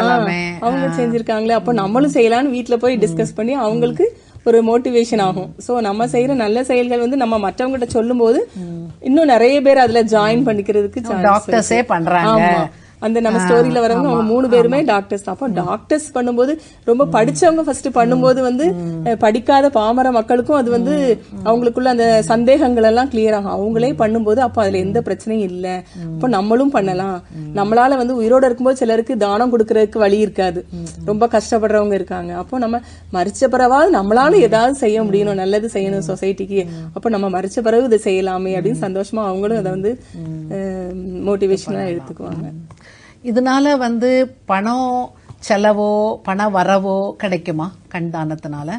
அவங்க செஞ்சிருக்காங்களே அப்ப நம்மளும் செய்யலாம்னு வீட்டுல போய் டிஸ்கஸ் பண்ணி அவங்களுக்கு ஒரு மோட்டிவேஷன் ஆகும். சோ நம்ம செய்யற நல்ல செயல்கள் வந்து நம்ம மற்றவங்க சொல்லும் போது இன்னும் நிறைய பேர் அதுல ஜாயின் பண்ணிக்கிறதுக்கு டாக்டர்ஸே பண்றாங்க. அந்த நம்ம ஸ்டோரியில வரவங்க அவங்க மூணு பேருமே டாக்டர்ஸ் தான். அப்போ டாக்டர்ஸ் பண்ணும்போது ரொம்ப படிச்சவங்க ஃபர்ஸ்ட் பண்ணும்போது வந்து படிக்காத பாமர மக்களுக்கும் அது வந்து அவங்களுக்குள்ள அந்த சந்தேகங்கள் எல்லாம் கிளியர் ஆகும். அவங்களே பண்ணும்போது அப்ப அதுல எந்த பிரச்சனையும் இல்ல, அப்ப நம்மளும் பண்ணலாம். நம்மளால வந்து உயிரோட இருக்கும்போது சிலருக்கு தானம் கொடுக்கறதுக்கு வழி இருக்காது, ரொம்ப கஷ்டப்படுறவங்க இருக்காங்க. அப்போ நம்ம மரிச்ச பிறவாது நம்மளால ஏதாவது செய்ய முடியணும், நல்லது செய்யணும் சொசைட்டிக்கு, அப்ப நம்ம மரிச்ச பிறகு இதை செய்யலாமே அப்படின்னு சந்தோஷமா அவங்களும் அதை வந்து மோட்டிவேஷனா எடுத்துக்குவாங்க. இதனால வந்து பணம் செலவோ பண வரவோ கிடைக்குமா கண்தானத்தினால?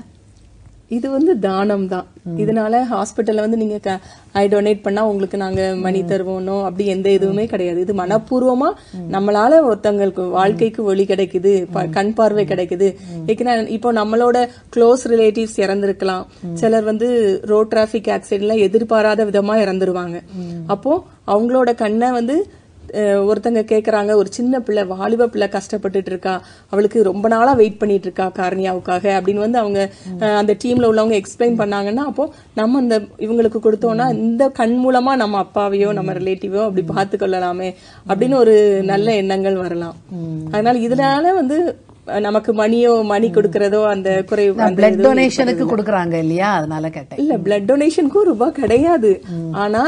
இது வந்து தானம் தான். இதனால ஹாஸ்பிட்டல்ல வந்து நீங்க ஐ டொனேட் பண்ணா உங்களுக்கு நாங்க மணி தருவோனோ அப்படி எந்த இதுவுமே கிடையாது. இது மனப்பூர்வமா நம்மளால ஒருத்தங்களுக்கு வாழ்க்கைக்கு ஒளி கிடைக்குது, கண் பார்வை கிடைக்குது. இப்போ நம்மளோட க்ளோஸ் ரிலேட்டிவ்ஸ் இறந்திருக்கலாம், சிலர் வந்து ரோட் டிராபிக் ஆக்சிடென்ட்ல எதிர்பாராத விதமா இறந்துருவாங்க. அப்போ அவங்களோட கண்ணை வந்து ஒருத்தங்க கேக்குறாங்க, ஒரு சின்ன பிள்ளை வாலிப பிள்ளை கஷ்டப்பட்டுட்டு இருக்கா, அவளுக்கு ரொம்ப நாளா வெயிட் பண்ணிட்டு இருக்கா கார்னியாவுக்காக அப்படின்னு வந்து அவங்க அந்த டீம்ல உள்ளவங்க எக்ஸ்பிளைன் பண்ணாங்கன்னா அப்போ நம்ம அந்த இவங்களுக்கு கொடுத்தோம்னா இந்த கண் மூலமா நம்ம அப்பாவையோ நம்ம ரிலேட்டிவோ அப்படி பார்த்து கொள்ளலாமே அப்படின்னு ஒரு நல்ல எண்ணங்கள் வரலாம். அதனால இதனால வந்து நமக்கு மணியோ மணி கொடுக்கறதோ அந்த குறைவு பிளட் டொனேஷனுக்கு கொடுக்கறாங்க இல்லையா, அதனால கேட்டேன். இல்ல பிளட் டொனேஷனுக்கும் ரூபாய் கிடையாது. ஆனா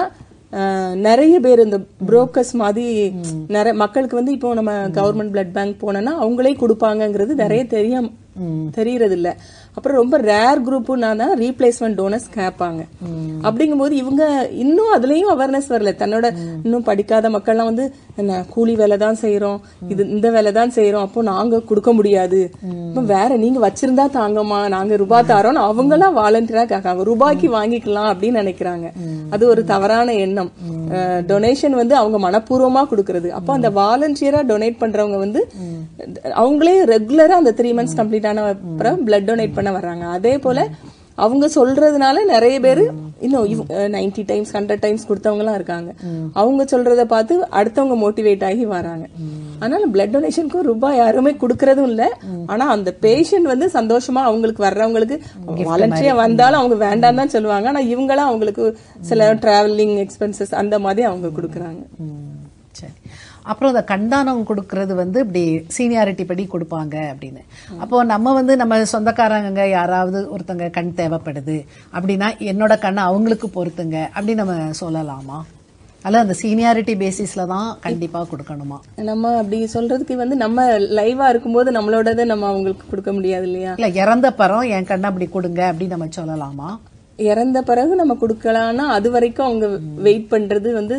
நிறைய பேர் இந்த புரோக்கர்ஸ் மாதிரி நிறைய மக்களுக்கு வந்து இப்போ நம்ம கவர்மெண்ட் பிளட் பேங்க் போனோம்னா அவங்களே கொடுப்பாங்கிறது நிறைய தெரிய தெரியறது இல்ல. அப்புறம் ரொம்ப ரேர் குரூப்னா தான் ரீப்ளேஸ்மெண்ட் டோனர்ஸ் கேட்பாங்க. அப்படிங்கும்போது இவங்க இன்னும் அதுலயும் அவேர்னஸ் வரல. தன்னோட இன்னும் படிக்காத மக்கள்லாம் வந்து என்ன கூலி வேலை தான் செய்யறோம், இது இந்த வேலை தான் செய்யறோம், அப்போ நாங்க கொடுக்க முடியாது, வேற நீங்க வச்சிருந்தா தாங்கம்மா நாங்க ரூபாய் தாரோம், அவங்க எல்லாம் வாலண்டியரா கேட்காங்க, ரூபாய்க்கு வாங்கிக்கலாம் அப்படின்னு நினைக்கிறாங்க. அது ஒரு தவறான எண்ணம். டொனேஷன் வந்து அவங்க மனப்பூர்வமா கொடுக்கறது. அப்போ அந்த வாலண்டியரா டொனேட் பண்றவங்க வந்து அவங்களே ரெகுலரா அந்த த்ரீ மந்த்ஸ் கம்ப்ளீட் ஆன அப்புறம் பிளட் டொனேட் பண்ண வர்றாங்க. அதே போல அவங்க சொல்றதுனால நிறைய பேரு இன்னும் நைன்டி டைம்ஸ் ஹண்ட்ரட் டைம்ஸ் கொடுத்தவங்க எல்லாம் இருக்காங்க. அவங்க சொல்றத பார்த்து அடுத்தவங்க மோட்டிவேட் ஆகி வராங்க. அதனால பிளட் டொனேஷனுக்கு ரூபாய் யாருமே கொடுக்கறதும் இல்ல. ஆனா அந்த பேஷண்ட் வந்து சந்தோஷமா அவங்களுக்கு வர்றவங்களுக்கு வாலண்டியரா வந்தாலும் அவங்க வேண்டாம் தான் சொல்லுவாங்க. ஆனா இவங்களாம் அவங்களுக்கு சில டிராவலிங் எக்ஸ்பென்சஸ் அந்த மாதிரி அவங்க கொடுக்கறாங்க. சரி, அப்புறம் இந்த கண்தானம் கொடுக்கறது வந்து இப்படி சீனியாரிட்டி படி கொடுப்பாங்க அப்படின்னு. அப்போ நம்ம வந்து நம்ம சொந்தக்காரங்க யாராவது ஒருத்தங்க கண் தேவைப்படுது அப்படின்னா என்னோட கண்ணை அவங்களுக்கு பொறுத்துங்க அப்படி நம்ம சொல்லலாமா, அல்ல அந்த சீனியாரிட்டி பேசிஸ்ல தான் கண்டிப்பா கொடுக்கணுமா? நம்ம அப்படி சொல்றதுக்கு வந்து நம்ம லைவா இருக்கும்போது நம்மளோடதை நம்ம அவங்களுக்கு கொடுக்க முடியாது இல்லையா? இல்ல இறந்த பரம் என் கண்ணை அப்படி கொடுங்க அப்படி நம்ம சொல்லலாமா? இறந்த பிறகு நம்ம கொடுக்கலாம்னா அது வரைக்கும் அவங்க வெயிட் பண்றது வந்து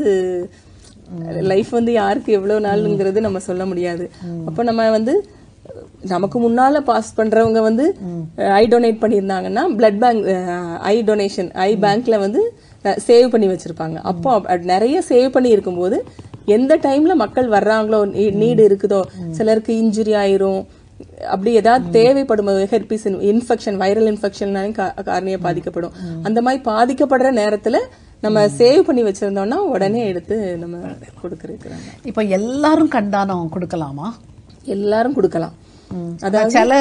லைஃப் வந்து யாருக்கு எவ்வளவு நாளுங்கிறது நம்ம சொல்ல முடியாது. அப்ப நம்ம வந்து நமக்கு முன்னால பாஸ் பண்றவங்க வந்து ஐ டொனேட் பண்ணிருந்தாங்கன்னா பிளட் பேங்க் ஐ டொனேஷன் ஐ பேங்க்ல வந்து சேவ் பண்ணி வச்சிருப்பாங்க. அப்போ நிறைய சேவ் பண்ணி இருக்கும்போது எந்த டைம்ல மக்கள் வர்றாங்களோ, நீடு இருக்குதோ, சிலருக்கு இன்ஜுரி ஆயிரும், அப்படி ஏதாவது தேவைப்படும், herpes infection viral infection cornea பாதிக்கப்படும், அந்த மாதிரி பாதிக்கப்படுற நேரத்துல நம்ம சேவ் பண்ணி வச்சிருந்தோம்னா உடனே எடுத்து நம்ம கொடுக்கறாங்க. இப்ப எல்லாரும் கண்தானம் கொடுக்கலாமா? எல்லாரும் கொடுக்கலாம். அதாவது சில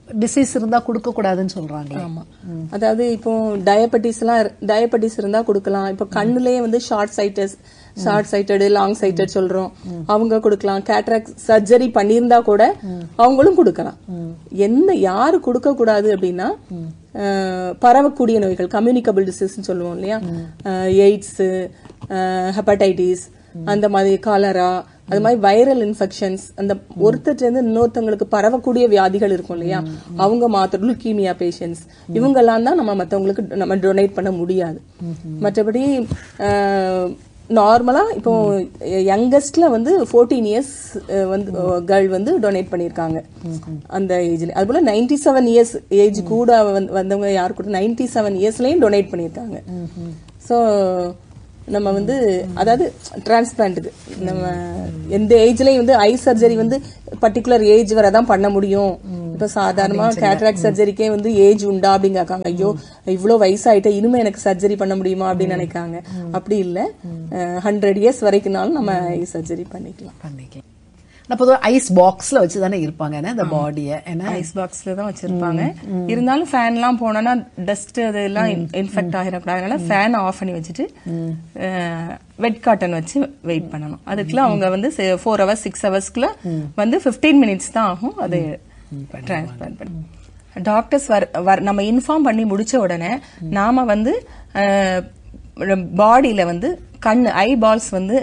டிசீஸ் இருந்தா கொடுக்க கூடாதுன்னு சொல்றாங்க. ஆமா, அதாவது இப்போ டயபெட்டிஸ் எல்லாம் டயபெட்டிஸ் இருந்தா கொடுக்கலாம். இப்போ கண்ணுலயே வந்து ஷார்ட் சைட்டஸ் ஷார்ட் சைட்டடு லாங் சைட்டட் சொல்றோம், அவங்க கொடுக்கலாம். கேட்ராக்ட் சர்ஜரி பண்ணியிருந்தா கூட அவங்களும் கொடுக்கலாம். எந்த யாரு கொடுக்க கூடாது அப்படின்னா பரவக்கூடிய நோய்கள், கம்யூனிகபிள் டிசீஸ் சொல்லுவோம் இல்லையா, எய்ட்ஸ், ஹெப்படைட்டிஸ், அந்த மாதிரி காலரா, அது மாதிரி வைரல் இன்ஃபெக்ஷன்ஸ், அந்த ஒருத்தர் இருந்து இன்னொருத்தவங்களுக்கு பரவக்கூடிய வியாதிகள் இருக்கும் இல்லையா, அவங்க மாத்திரம் லுக்கீமியா பேஷண்ட்ஸ், இவங்கெல்லாம் தான் நம்ம மற்றவங்களுக்கு நம்ம டொனேட் பண்ண முடியாது. மற்றபடி நார்மலா இப்போ யங்கஸ்ட்ல வந்து ஃபோர்டீன் இயர்ஸ் வந்து கேர்ள் வந்து டொனேட் பண்ணிருக்காங்க அந்த ஏஜ்ல. அது போல நைன்டி செவன் இயர்ஸ் ஏஜ் கூட வந்தவங்க யாரு கூட நைன்டி செவன் இயர்ஸ்லயும் டொனேட் பண்ணிருக்காங்க. ஸோ நம்ம வந்து அதாவது டிரான்ஸ்பிளான்ட்டுக்கு நம்ம எந்த ஏஜ்லயும் வந்து ஐ சர்ஜரி வந்து பர்டிகுலர் ஏஜ் வரை தான் பண்ண முடியும். இப்ப சாதாரணமா கேட்ராக்ட் சர்ஜரிக்கே வந்து ஏஜ் உண்டா அப்படின்னு கேட்காங்க. ஐயோ இவ்வளவு வயசாயிட்ட இனிமே எனக்கு சர்ஜரி பண்ண முடியுமா அப்படின்னு நினைக்காங்க. அப்படி இல்ல, ஹண்ட்ரட் இயர்ஸ் வரைக்கும்னாலும் நம்ம ஐ சர்ஜரி பண்ணிக்கலாம் பண்ணிக்கலாம் பொதுவாக ஐஸ் பாக்ஸ்ல வச்சுதானே இருப்பாங்க இந்த பாடியை, ஐஸ் பாக்ஸ்ல தான் வச்சிருப்பாங்க. இருந்தாலும் ஃபேன் எல்லாம் போனா டஸ்ட் அதெல்லாம் இன்ஃபெக்ட் ஆகிடக்கூடாது. அதனால ஃபேன் ஆஃப் பண்ணி வச்சுட்டு வெட் காட்டன் வச்சு வெயிட் பண்ணணும். அதுக்குள்ள அவங்க வந்து ஃபோர் ஹவர்ஸ் சிக்ஸ் ஹவர்ஸ்க்குள்ள வந்து பிப்டீன் மினிட்ஸ் தான் ஆகும் அதை டிரான்ஸ்பிளான்ட் பண்ணி. டாக்டர்ஸ் நம்ம இன்ஃபார்ம் பண்ணி முடிச்ச உடனே நாம வந்து பாடியில வந்து கண் ஐ பால்ஸ் வந்து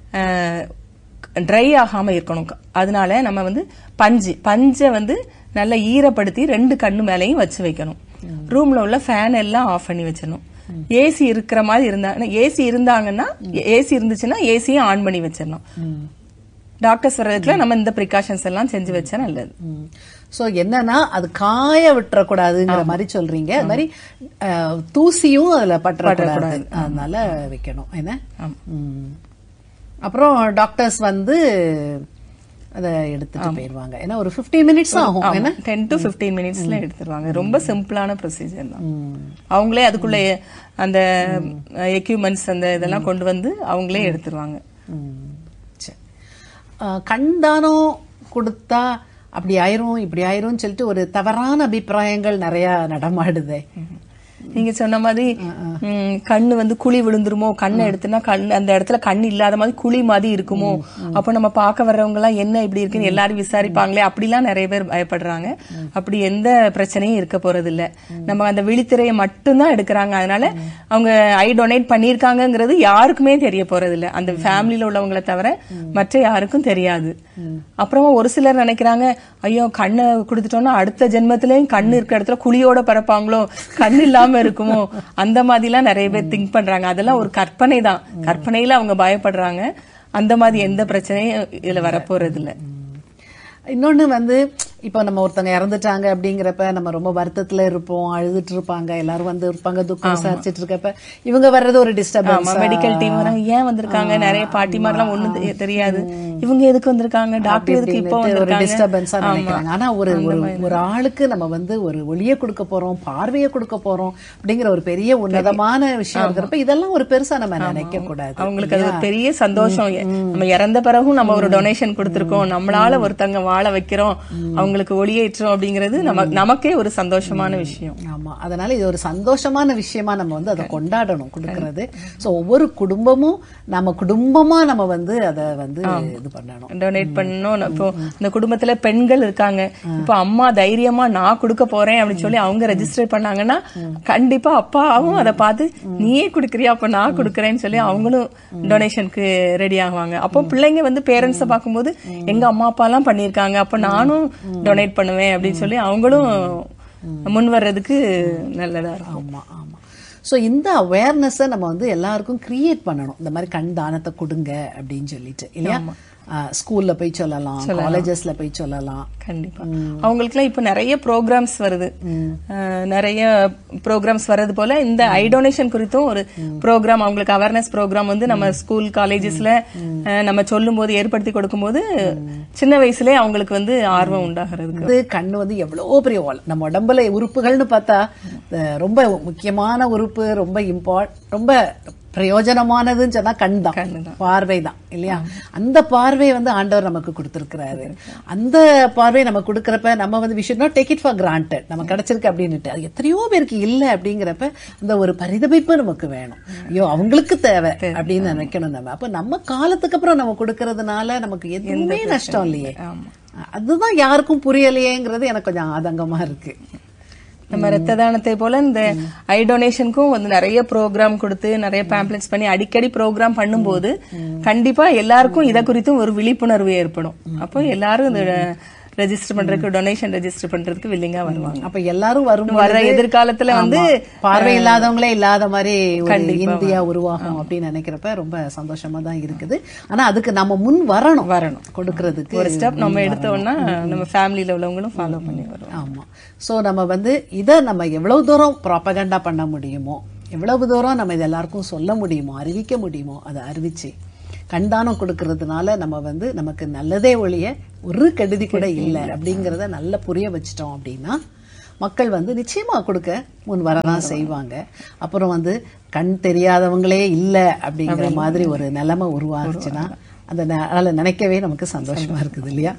ட்ரை ஆகாம இருக்கணும். அதனால நம்ம வந்து பஞ்சு பஞ்சை வந்து நல்லா ஈரப்படுத்தி ரெண்டு கண்ணு மேலையும் வச்சு வைக்கணும். ரூம்ல உள்ள ஃபேன் எல்லாம் ஆஃப் பண்ணி வச்சிடணும். ஏசி இருக்கிற மாதிரி இருந்தா, ஏசி இருந்தாங்கன்னா ஏசி இருந்துச்சுன்னா ஏசியும் ஆன் பண்ணி வச்சிடணும். டாக்டர்ஸ் வர்றதுக்குள்ள நம்ம இந்த ப்ரிகாஷன்ஸ் எல்லாம் செஞ்சு வச்சா நல்லது. சோ என்னன்னா அது காய விட்டுறக்கூடாதுங்கிற மாதிரி சொல்றீங்க. அது மாதிரி தூசியும் அதுல பற்றக்கூடாது, அதனால வைக்கணும் என்ன. அப்புறம் டாக்டர்ஸ் வந்து அதை எடுத்துட்டு போயிருவாங்க. ஏன்னா ஒரு பிப்டீன் மினிட்ஸ் ஆகும், ஏன்னா டென் டு பிப்டீன் மினிட்ஸ்ல எடுத்துருவாங்க. ரொம்ப சிம்பிளான ப்ரொசீஜர் தான். அவங்களே அதுக்குள்ள அந்த எக்யூப்மெண்ட்ஸ் அந்த இதெல்லாம் கொண்டு வந்து அவங்களே எடுத்துருவாங்க. கண் தானம் கொடுத்தா அப்படி ஆயிரும் இப்படி ஆயிரும் சொல்லிட்டு ஒரு தவறான அபிப்பிராயங்கள் நிறைய நடமாடுதே. நீங்க சொன்ன மாதிரி கண்ணு வந்து குழி விழுந்துருமோ, கண்ணை எடுத்துனா கண் அந்த இடத்துல கண் இல்லாத மாதிரி குழி மாதிரி இருக்குமோ, அப்ப நம்ம பார்க்க வர்றவங்க எல்லாம் என்ன இப்படி இருக்குன்னு எல்லாரும் விசாரிப்பாங்களே, அப்படிலாம் நிறைய பேர் பயப்படுறாங்க. அப்படி எந்த பிரச்சனையும் இருக்க போறது இல்ல. நம்ம அந்த விழித்திரையை மட்டும்தான் எடுக்கிறாங்க. அதனால அவங்க ஐ டொனேட் பண்ணிருக்காங்கிறது யாருக்குமே தெரிய போறது இல்ல, அந்த ஃபேமிலியில உள்ளவங்களை தவிர மற்ற யாருக்கும் தெரியாது. அப்புறமா ஒரு சிலர் நினைக்கிறாங்க, ஐயோ கண்ணை கொடுத்துட்டோம்னா அடுத்த ஜென்மத்திலயும் கண்ணு இருக்கிற இடத்துல குழியோட பிறப்பாங்களோ, கண் இல்லாம இருக்குமோ, அந்த மாதிரி எல்லாம் நிறைய பேர் திங்க் பண்றாங்க. அதெல்லாம் ஒரு கற்பனை தான். கற்பனையில அவங்க பயப்படுறாங்க. அந்த மாதிரி எந்த பிரச்சனையும் இதுல வரப்போறது இல்ல. இன்னொன்னு வந்து இப்போ நம்ம ஒருத்தங்க இறந்துட்டாங்க அப்படிங்கிறப்ப நம்ம ரொம்ப வருத்தத்துல இருப்போம், அழுதுட்டு இருப்பாங்க, எல்லாரும் வந்து இருப்பாங்க, துக்கம் விசாரிச்சுட்டு இருக்கப்ப இவங்க வர்றது ஒரு டிஸ்டர்பன்ஸ். மெடிக்கல் டீம் ஏன் வந்திருக்காங்க, நிறைய பாட்டிமாரெல்லாம் ஒண்ணு தெரியாது, இவங்க எதுக்கு வந்திருக்காங்க, டாக்டர் எதுக்கு இப்போ ஒரு டிஸ்டர்பன்ஸா நினைக்கிறாங்க. ஆனா ஒரு ஒரு ஆளுக்கு நம்ம வந்து ஒரு ஒளியை கொடுக்க போறோம், பார்வையை கொடுக்க போறோம் அப்படிங்கிற ஒரு பெரிய உன்னதமான விஷயம் இருக்கிறப்ப இதெல்லாம் ஒரு பெருசா நம்ம நினைக்க கூடாது. அவங்களுக்கு அது ஒரு பெரிய சந்தோஷம். நம்ம இறந்த பிறகும் நம்ம ஒரு டொனேஷன் கொடுத்திருக்கோம், நம்மளால ஒருத்தங்க வாழ வைக்கிறோம், அவங்களுக்கு ஒளியேற்றோம் அப்படிங்கிறது நமக்கே ஒரு சந்தோஷமான விஷயம். ஆமா, அதனால இது ஒரு சந்தோஷமான விஷயமா நம்ம வந்து அதை கொண்டாடணும் கொடுக்கறது. சோ ஒவ்வொரு குடும்பமும் நம்ம குடும்பமா நம்ம வந்து அதை வந்து இது பண்ணணும், டொனேட் பண்ணணும். இப்போ இந்த குடும்பத்துல பெண்கள் இருக்காங்க, இப்போ அம்மா தைரியமா நான் கொடுக்க போறேன் அப்படின்னு சொல்லி அவங்க ரெஜிஸ்டர் பண்ணாங்கன்னா கண்டிப்பா அப்பாவும் அதை பார்த்து நீயே கொடுக்கறியா அப்ப நான் கொடுக்கறேன்னு சொல்லி அவங்களும் டொனேஷனுக்கு ரெடி ஆகுவாங்க. அப்போ பிள்ளைங்க வந்து பேரண்ட்ஸை பார்க்கும்போது எங்க அம்மா அப்பா எல்லாம் பண்ணிருக்காங்க, அப்ப நானும் டொனேட் பண்ணுவேன் அப்படின்னு சொல்லி அவங்களும் முன் வர்றதுக்கு நல்லதா இருக்கும். ஆமா ஆமா. சோ இந்த அவேர்னஸை நம்ம வந்து எல்லாருக்கும் கிரியேட் பண்ணணும். இந்த மாதிரி கண் தானத்தை கொடுங்க அப்படின்னு சொல்லிட்டு இல்லையா, ஸ்கூல்ல போய் சொல்லலாம், காலேஜஸ்ல போய் சொல்லலாம். கண்டிப்பா அவங்களுக்கு எல்லாம் இப்ப நிறைய ப்ரோக்ராம்ஸ் வருது, நிறைய ப்ரோக்ராம்ஸ் வர்றது போல இந்த ஐ டொனேஷன் குறித்தும் ஒரு ப்ரோக்ராம், அவங்களுக்கு அவேர்னஸ் ப்ரோக்ராம் வந்து நம்ம ஸ்கூல் காலேஜஸ்ல நம்ம சொல்லும் போது ஏற்படுத்தி கொடுக்கும் போது சின்ன வயசுலயே அவங்களுக்கு வந்து ஆர்வம் உண்டாகிறது. கண்ணு வந்து எவ்வளவு பெரிய நம்ம உடம்புல உறுப்புகள்னு பார்த்தா ரொம்ப முக்கியமான உறுப்பு, ரொம்ப இம்பார்ட் ரொம்ப பிரயோஜனமானதுன்னு சொன்னா கண் தான், பார்வை தான் இல்லையா? அந்த பார்வை வந்து ஆண்டவர் நமக்கு கொடுத்திருக்கிறாரு. அந்த பார்வை நம்ம கொடுக்கறப்ப நம்ம வந்து we should not take it for granted. நம்ம கிடைச்சிருக்கு அப்படின்னுட்டு அது எத்தனையோ பேருக்கு இல்லை அப்படிங்கிறப்ப அந்த ஒரு பரிதபிப்பு நமக்கு வேணும். ஐயோ அவங்களுக்கு தேவை அப்படின்னு நினைக்கணும் நம்ம. அப்ப நம்ம காலத்துக்கு அப்புறம் நம்ம கொடுக்கறதுனால நமக்கு எதுவுமே நஷ்டம் இல்லையே. அதுதான் யாருக்கும் புரியலையேங்கிறது எனக்கு கொஞ்சம் ஆதங்கமா இருக்கு. நம்ம ரத்த தானத்தை போல இந்த ஐ டொனேஷனுக்கும் வந்து நிறைய ப்ரோக்ராம் கொடுத்து நிறைய பேம்ப்ளெட்ஸ் பண்ணி அடிக்கடி ப்ரோக்ராம் பண்ணும்போது கண்டிப்பா எல்லாருக்கும் இதை குறித்தும் ஒரு விழிப்புணர்வு ஏற்படும். அப்போ எல்லாரும் இந்த ரெஜிஸ்டர் பண்றதுக்கு, டொனேஷன் ரெஜிஸ்டர் பண்றதுக்கு வில்லிங்கா வருவாங்க. அப்ப எல்லாரும் வரும் வர எதிர்காலத்துல வந்து பார்வை இல்லாதவங்களே இல்லாத மாதிரி இந்தியா உருவாகும் அப்படின்னு நினைக்கிறப்ப ரொம்ப சந்தோஷமா தான் இருக்குது. ஆனா அதுக்கு நம்ம முன் வரணும் வரணும் கொடுக்கறதுக்கு ஒரு ஸ்டெப் நம்ம எடுத்தோம்னா நம்ம ஃபேமிலியில உள்ளவங்களும் ஃபாலோ பண்ணி வருவோம். ஆமா. சோ நம்ம வந்து இதை நம்ம எவ்வளவு தூரம் ப்ராபகண்டா பண்ண முடியுமோ, எவ்வளவு தூரம் நம்ம இது எல்லாருக்கும் சொல்ல முடியுமோ, அறிவிக்க முடியுமோ அதை அறிவிச்சு கண்தானம் கொடுக்கறதுனால நம்ம வந்து நமக்கு நல்லதே ஒழிய ஒரு கெடுதி கூட இல்லை அப்படிங்கறத நல்லா புரிய வச்சிட்டோம் அப்படின்னா மக்கள் வந்து நிச்சயமா கொடுக்க முன் வரதான் செய்வாங்க. அப்புறம் வந்து கண் தெரியாதவங்களே இல்லை அப்படிங்கிற மாதிரி ஒரு நிலைமை உருவாச்சுன்னா அந்த நினைக்கவே நமக்கு சந்தோஷமா இருக்குது இல்லையா?